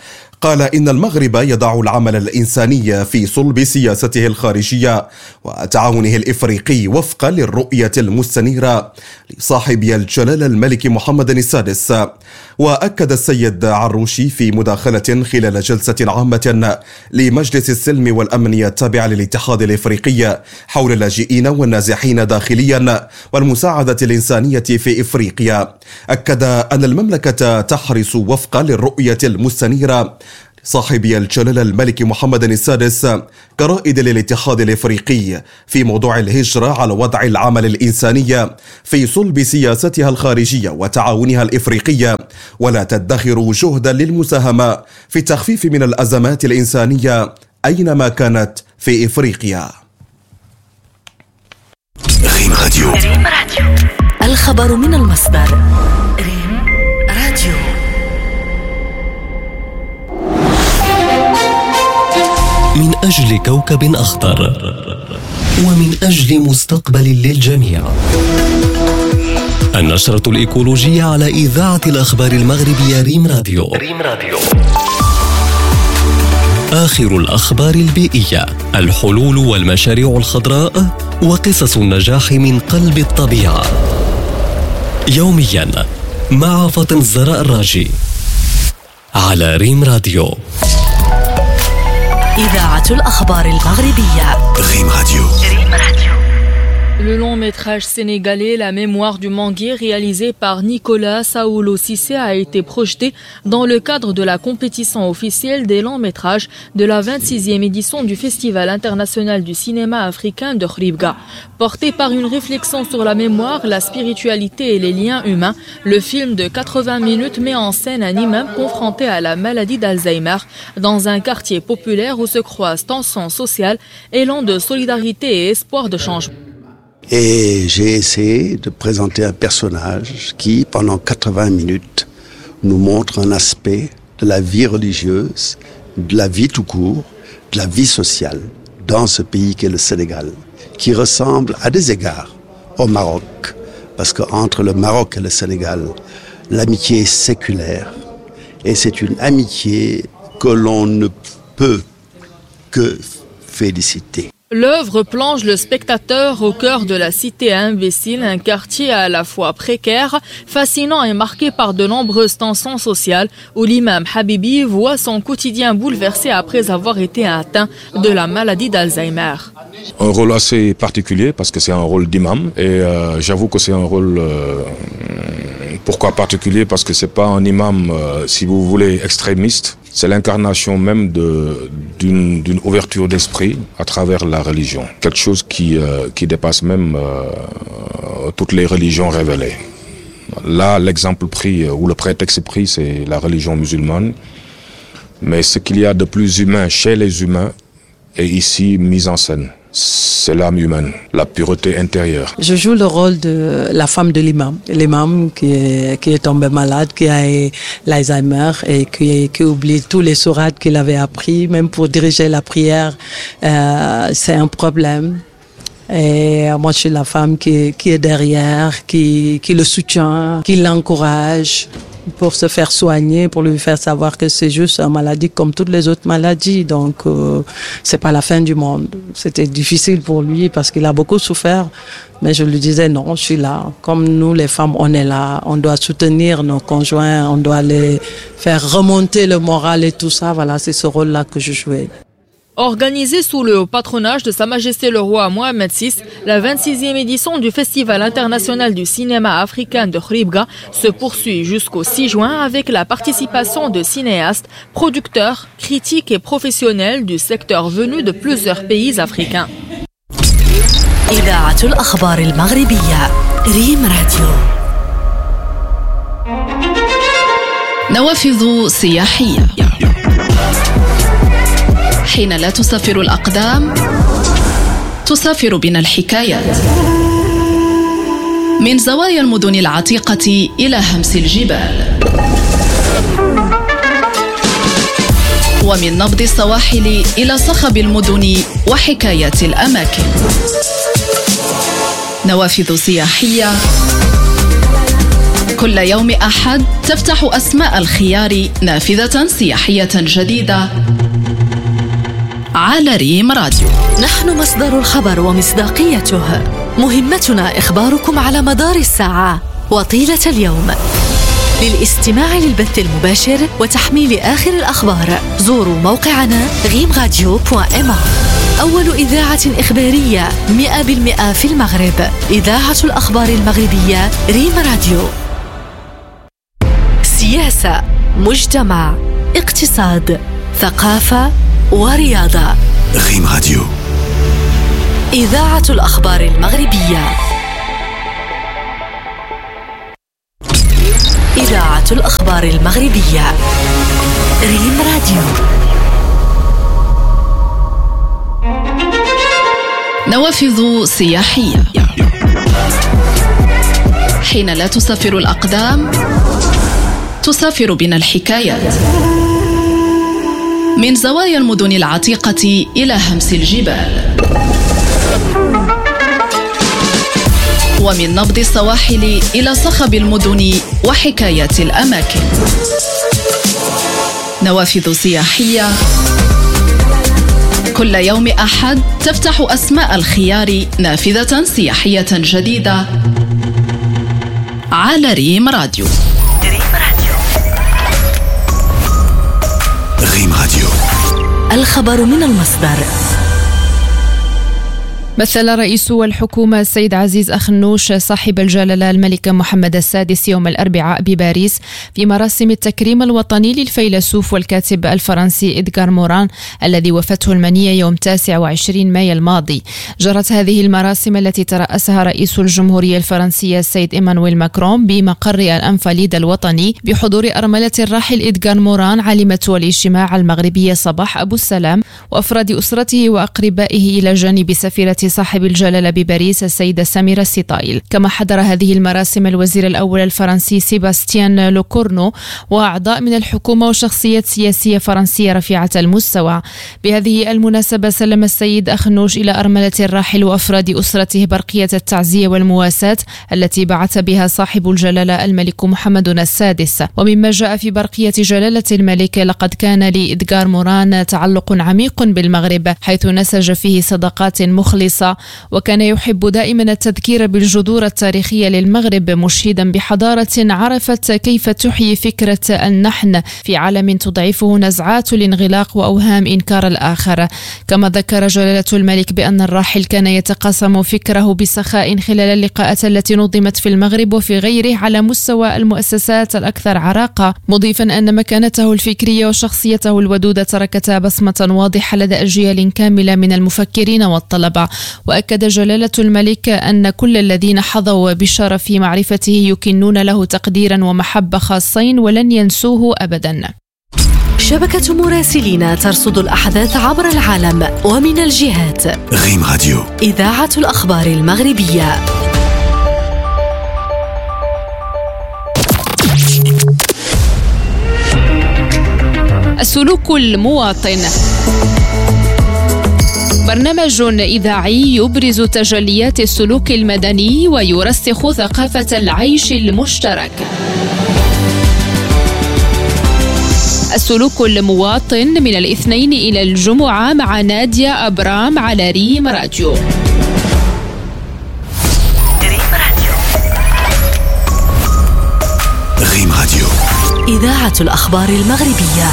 قال إن المغرب يضع العمل الإنساني في صلب سياسته الخارجية وتعاونه الإفريقي وفقا للرؤية المستنيرة لصاحب الجلالة الملك محمد السادس. وأكد السيد عروشي في مداخلة خلال جلسة عامة لمجلس السلم والأمن التابع للاتحاد الإفريقي حول اللاجئين والنازحين داخليا والمساعدة الإنسانية في إفريقيا، أكد أن المملكة تحرص وفقا للرؤية المستنيرة صاحب الجلالة الملك محمد السادس كرائد للاتحاد الإفريقي في موضوع الهجرة على وضع العمل الإنساني في صلب سياستها الخارجية وتعاونها الإفريقي، ولا تدخر جهدا للمساهمة في التخفيف من الأزمات الإنسانية أينما كانت في إفريقيا. ريم راديو. ريم راديو. الخبر من المصدر. ريم راديو. من أجل كوكب أخضر ومن أجل مستقبل للجميع. النشرة الإيكولوجية على إذاعة الأخبار المغربية ريم راديو. ريم راديو. آخر الأخبار البيئية، الحلول والمشاريع الخضراء وقصص النجاح من قلب الطبيعة. يوميا مع فاطمة الزهراء الراجي على ريم راديو. إذاعة الأخبار المغربية. ريم راديو. ريم راديو. Le long métrage sénégalais La mémoire du manguier, réalisé par Nicolas Saoulo Cissé, a été projeté dans le cadre de la compétition officielle des longs métrages de la vingt-sixième édition du Festival international du cinéma africain de Khribga. Porté par une réflexion sur la mémoire, la spiritualité et les liens humains, le film de quatre-vingts minutes met en scène un imam confronté à la maladie d'Alzheimer dans un quartier populaire où se croisent tensions sociales, élan de solidarité et espoir de changement. Et j'ai essayé de présenter un personnage qui, pendant quatre-vingts minutes, nous montre un aspect de la vie religieuse, de la vie tout court, de la vie sociale dans ce pays qu'est le Sénégal, qui ressemble à des égards au Maroc. Parce qu'entre le Maroc et le Sénégal, l'amitié est séculaire. Et c'est une amitié que l'on ne peut que féliciter. L'œuvre plonge le spectateur au cœur de la cité imbécile, un quartier à la fois précaire, fascinant et marqué par de nombreuses tensions sociales, où l'imam Habibi voit son quotidien bouleversé après avoir été atteint de la maladie d'Alzheimer. Un rôle assez particulier parce que c'est un rôle d'imam et euh, j'avoue que c'est un rôle euh, pourquoi particulier parce que c'est pas un imam euh, si vous voulez extrémiste, c'est l'incarnation même de d'une d'une ouverture d'esprit à travers la religion, quelque chose qui euh, qui dépasse même euh, toutes les religions révélées. Là, l'exemple pris ou le prétexte pris, c'est la religion musulmane, mais ce qu'il y a de plus humain chez les humains est ici mis en scène. C'est l'âme humaine, la pureté intérieure. Je joue le rôle de la femme de l'imam. L'imam qui est, qui est tombé malade, qui a l'Alzheimer et qui, qui oublie tous les sourates qu'il avait appris. Même pour diriger la prière, euh, c'est un problème. Et moi, je suis la femme qui, qui est derrière, qui, qui le soutient, qui l'encourage pour se faire soigner, pour lui faire savoir que c'est juste une maladie comme toutes les autres maladies. Donc, euh, c'est pas la fin du monde. C'était difficile pour lui parce qu'il a beaucoup souffert. Mais je lui disais non, je suis là. Comme nous, les femmes, on est là. On doit soutenir nos conjoints, on doit les faire remonter le moral et tout ça. Voilà, c'est ce rôle-là que je jouais. Organisée sous le patronage de Sa Majesté le Roi Mohamed six, la vingt-sixième édition du Festival international du cinéma africain de Khribga se poursuit jusqu'au six juin avec la participation de cinéastes, producteurs, critiques et professionnels du secteur venus de plusieurs pays africains. إذاعة الأخبار المغربية ريم راديو. نوافذ سياحية. حين لا تسافر الأقدام تسافر بنا الحكايات. من زوايا المدن العتيقة إلى همس الجبال، ومن نبض السواحل إلى صخب المدن وحكايات الأماكن. نوافذ سياحية كل يوم أحد تفتح أسماء الخيار نافذة سياحية جديدة على ريم راديو. نحن مصدر الخبر ومصداقيته، مهمتنا إخباركم على مدار الساعة وطيلة اليوم. للاستماع للبث المباشر وتحميل آخر الأخبار زوروا موقعنا غيم راديو دوت إم. أول إذاعة إخبارية مئة بالمئة في المغرب، إذاعة الأخبار المغربية ريم راديو. سياسة، مجتمع، اقتصاد، ثقافة ورياضة. ريم راديو، إذاعة الأخبار المغربية. إذاعة الأخبار المغربية ريم راديو. نوافذ سياحية. حين لا تسافر الأقدام تسافر بنا الحكايات، من زوايا المدن العتيقة إلى همس الجبال، ومن نبض السواحل إلى صخب المدن وحكايات الأماكن. نوافذ سياحية، كل يوم أحد تفتح أسماء الخيار نافذة سياحية جديدة على ريم راديو. ريم راديو، الخبر من المصدر. مثل رئيس الحكومة السيد عزيز أخنوش صاحب الجلالة الملك محمد السادس يوم الأربعاء بباريس في مراسم التكريم الوطني للفيلسوف والكاتب الفرنسي إدغار موران الذي وفته المنية يوم تاسع وعشرين مايو الماضي. جرت هذه المراسم التي ترأسها رئيس الجمهورية الفرنسية السيد إيمانويل ماكرون بمقر الأنفاليد الوطني بحضور أرملة الراحل إدغار موران عالمة الاجتماع المغربية صباح أبو السلام وأفراد أسرته وأقربائه إلى جانب سفيرة صاحب الجلالة بباريس السيدة سميرة السطائل. كما حضر هذه المراسم الوزير الأول الفرنسي سيباستيان لوكورنو وأعضاء من الحكومة وشخصيات سياسية فرنسية رفيعة المستوى. بهذه المناسبة سلم السيد أخنوش إلى أرملة الراحل وأفراد أسرته برقية التعزية والمواساة التي بعث بها صاحب الجلالة الملك محمد السادس. ومما جاء في برقية جلالة الملك، لقد كان لإدغار موران تعلق عميق بالمغرب حيث نسج فيه صداقات مخلصة، وكان يحب دائما التذكير بالجذور التاريخية للمغرب، مشيدا بحضارة عرفت كيف تحيي فكرة النحن في عالم تضعفه نزعات الانغلاق وأوهام إنكار الآخر. كما ذكر جلالة الملك بأن الراحل كان يتقاسم فكره بسخاء خلال اللقاءات التي نظمت في المغرب وفي غيره على مستوى المؤسسات الأكثر عراقة، مضيفا أن مكانته الفكرية وشخصيته الودودة تركتا بصمة واضحة لدى أجيال كاملة من المفكرين والطلبة. وأكد جلالة الملك أن كل الذين حظوا بالشرف في معرفته يكنون له تقديرا ومحبة خاصين ولن ينسوه أبدا. شبكة مراسلين ترصد الأحداث عبر العالم ومن الجهات. ريم راديو، إذاعة الأخبار المغربية. السلوك المواطن، برنامج إذاعي يبرز تجليات السلوك المدني ويرسخ ثقافة العيش المشترك. السلوك المواطن من الاثنين إلى الجمعة مع نادية أبرام على ريم راديو. ريم راديو، إذاعة الأخبار المغربية.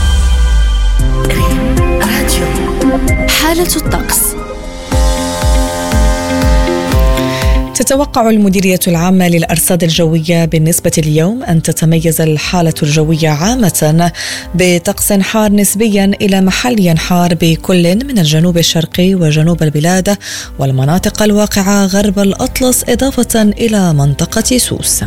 ريم راديو. حالة الطقس. تتوقع المديرية العامة للأرصاد الجوية بالنسبة اليوم أن تتميز الحالة الجوية عامة بطقس حار نسبيا إلى محلي حار بكل من الجنوب الشرقي وجنوب البلاد والمناطق الواقعة غرب الأطلس إضافة إلى منطقة سوس.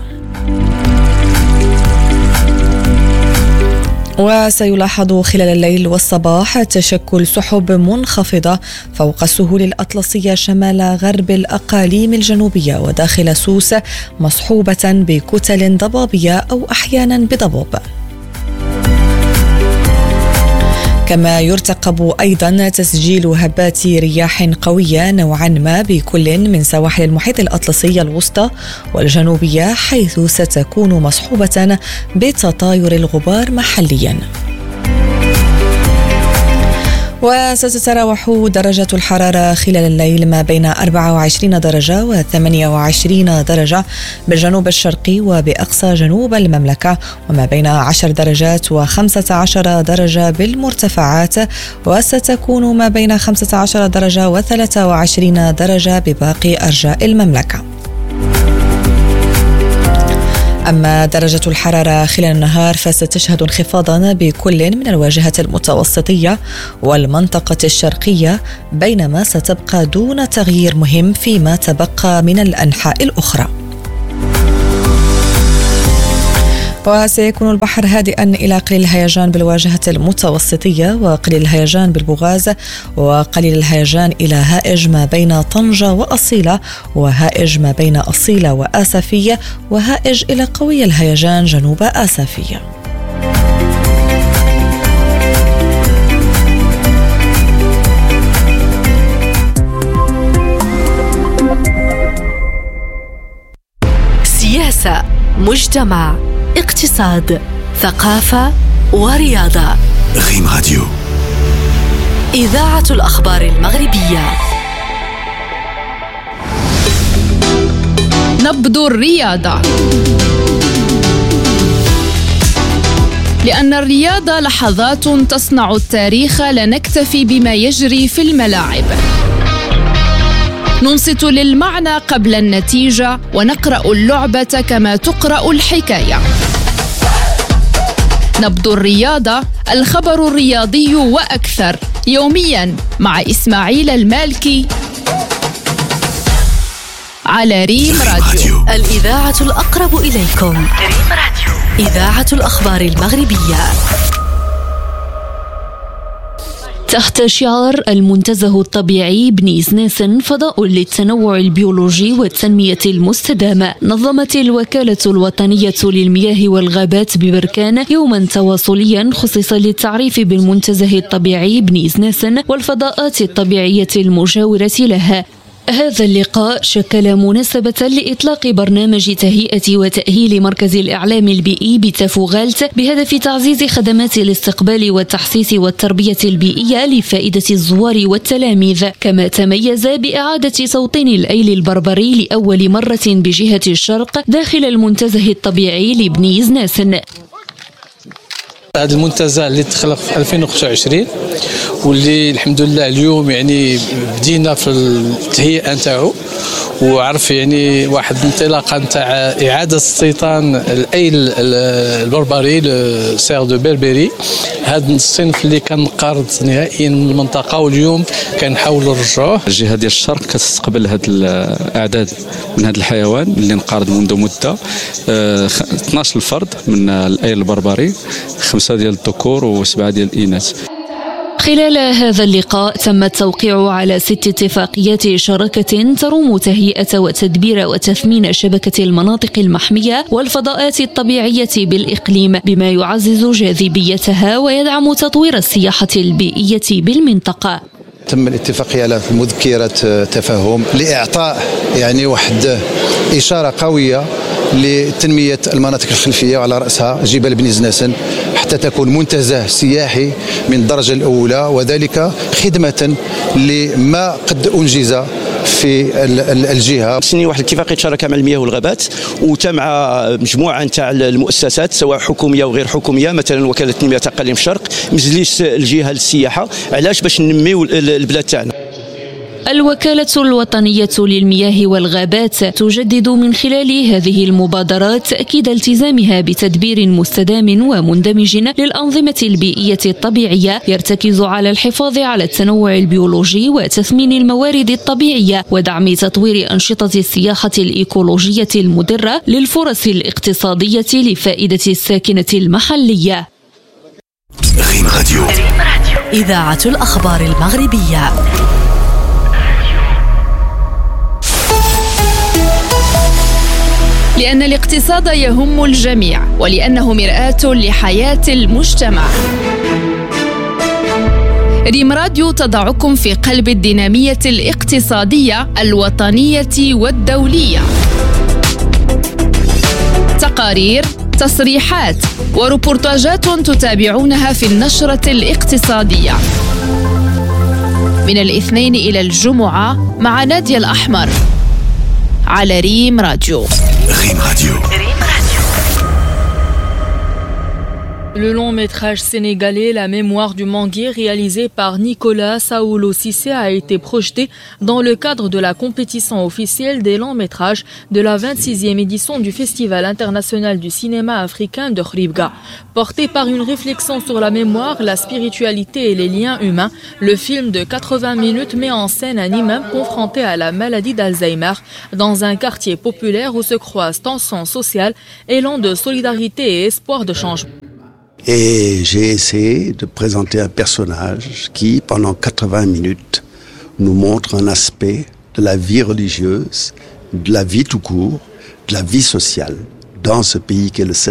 وسيلاحظ خلال الليل والصباح تشكل سحب منخفضة فوق السهول الأطلسية شمال غرب الأقاليم الجنوبية وداخل سوس، مصحوبة بكتل ضبابية أو أحيانا بضباب. كما يرتقب أيضا تسجيل هبات رياح قوية نوعا ما بكل من سواحل المحيط الأطلسي الوسطى والجنوبية، حيث ستكون مصحوبة بتطاير الغبار محليا. وستتراوح درجة الحرارة خلال الليل ما بين أربعة وعشرين درجة وثمانية وعشرين درجة بالجنوب الشرقي وبأقصى جنوب المملكة، وما بين عشر درجات وخمسة عشر درجة بالمرتفعات، وستكون ما بين خمسة عشر درجة وثلاثة وعشرين درجة بباقي أرجاء المملكة. أما درجة الحرارة خلال النهار فستشهد انخفاضا بكل من الواجهة المتوسطية والمنطقة الشرقية، بينما ستبقى دون تغيير مهم فيما تبقى من الأنحاء الأخرى. وسيكون البحر هادئا إلى قليل الهيجان بالواجهة المتوسطية وقليل الهيجان بالبوغاز، وقليل الهيجان إلى هائج ما بين طنجة وأصيلة، وهائج ما بين أصيلة وآسفية، وهائج إلى قوي الهيجان جنوب آسفية. سياسة، مجتمع، اقتصاد، ثقافة ورياضة. ريم راديو، إذاعة الأخبار المغربية. نبض الرياضة، لأن الرياضة لحظات تصنع التاريخ، لا نكتفي بما يجري في الملاعب. ننصت للمعنى قبل النتيجة، ونقرأ اللعبة كما تقرأ الحكاية. نبض الرياضة، الخبر الرياضي وأكثر، يومياً مع إسماعيل المالكي على ريم راديو، الإذاعة الأقرب إليكم. ريم راديو، إذاعة الأخبار المغربية. تحت شعار المنتزه الطبيعي بنيز ناسن، فضاء للتنوع البيولوجي والتنمية المستدامة، نظمت الوكالة الوطنية للمياه والغابات ببركان يوما تواصليا خصص للتعريف بالمنتزه الطبيعي بنيز ناسن والفضاءات الطبيعية المجاورة لها. هذا اللقاء شكل مناسبة لإطلاق برنامج تهيئة وتأهيل مركز الإعلام البيئي بتافوغالت بهدف تعزيز خدمات الاستقبال والتحسيس والتربية البيئية لفائدة الزوار والتلاميذ، كما تميز بإعادة توطين الأيل البربري لأول مرة بجهة الشرق داخل المنتزه الطبيعي لبنيز ناسن. هذا المنتزه اللي تخلق في ألفين وخمسة وعشرين واللي الحمد لله اليوم يعني بدينا في التهيئه نتاعو، وعرف يعني واحد الانطلاقه نتاع اعاده استيطان الايل البربري سير دو بربري، هذا الصنف اللي كان قارض نهائيا من المنطقه، واليوم كنحاولوا نرجعوه. الجهه ديال الشرق كتستقبل هذه الاعداد من هذا الحيوان اللي انقرض منذ مده، اثناش الفرد من الايل البربري، خمسه ديال الذكور وسبعه ديال الاناث. خلال هذا اللقاء تم التوقيع على ست اتفاقيات شراكة تروم تهيئة وتدبير وتثمين شبكة المناطق المحمية والفضاءات الطبيعية بالإقليم، بما يعزز جاذبيتها ويدعم تطوير السياحة البيئية بالمنطقة. تم الاتفاق على مذكرة تفاهم لإعطاء يعني واحد إشارة قوية لتنمية المناطق الخلفية، وعلى رأسها جبال بنيز ناسن، حتى تكون منتزه سياحي من الدرجة الأولى، وذلك خدمة لما قد أنجز في الجهة. سني واحد اتفاقية شراكة مع المياه والغابات، وتمع مجموعة نتاع المؤسسات سواء حكومية وغير حكومية، مثلا وكالة تنمية أقاليم الشرق، مجلس الجهة للسياحة، علاش باش ننميو البلاد تاعنا. الوكالة الوطنية للمياه والغابات تجدد من خلال هذه المبادرات تأكيد التزامها بتدبير مستدام ومندمج للأنظمة البيئية الطبيعية، يرتكز على الحفاظ على التنوع البيولوجي وتثمين الموارد الطبيعية ودعم تطوير أنشطة السياحة الإيكولوجية المدرة للفرص الاقتصادية لفائدة الساكنة المحلية. ريم راديو، إذاعة الأخبار المغربية. لأن الاقتصاد يهم الجميع، ولأنه مرآة لحياة المجتمع. ريم راديو تضعكم في قلب الدينامية الاقتصادية الوطنية والدولية. تقارير، تصريحات وريبورتاجات تتابعونها في النشرة الاقتصادية من الاثنين إلى الجمعة مع نادية الأحمر على ريم راديو. ريم راديو. Le long métrage sénégalais La mémoire du manguier réalisé par Nicolas Saoulo Cissé a été projeté dans le cadre de la compétition officielle des longs métrages de la vingt-sixième édition du Festival international du cinéma africain de Khouribga. Porté par une réflexion sur la mémoire, la spiritualité et les liens humains, le film de quatre-vingts minutes met en scène un imam confronté à la maladie d'Alzheimer dans un quartier populaire où se croisent tensions sociales, élan de solidarité et espoir de changement. Et j'ai essayé de présenter un personnage qui, pendant quatre-vingts minutes, nous montre un aspect de la vie religieuse, de la vie tout court, de la vie sociale dans ce pays qu'est le Sénégal.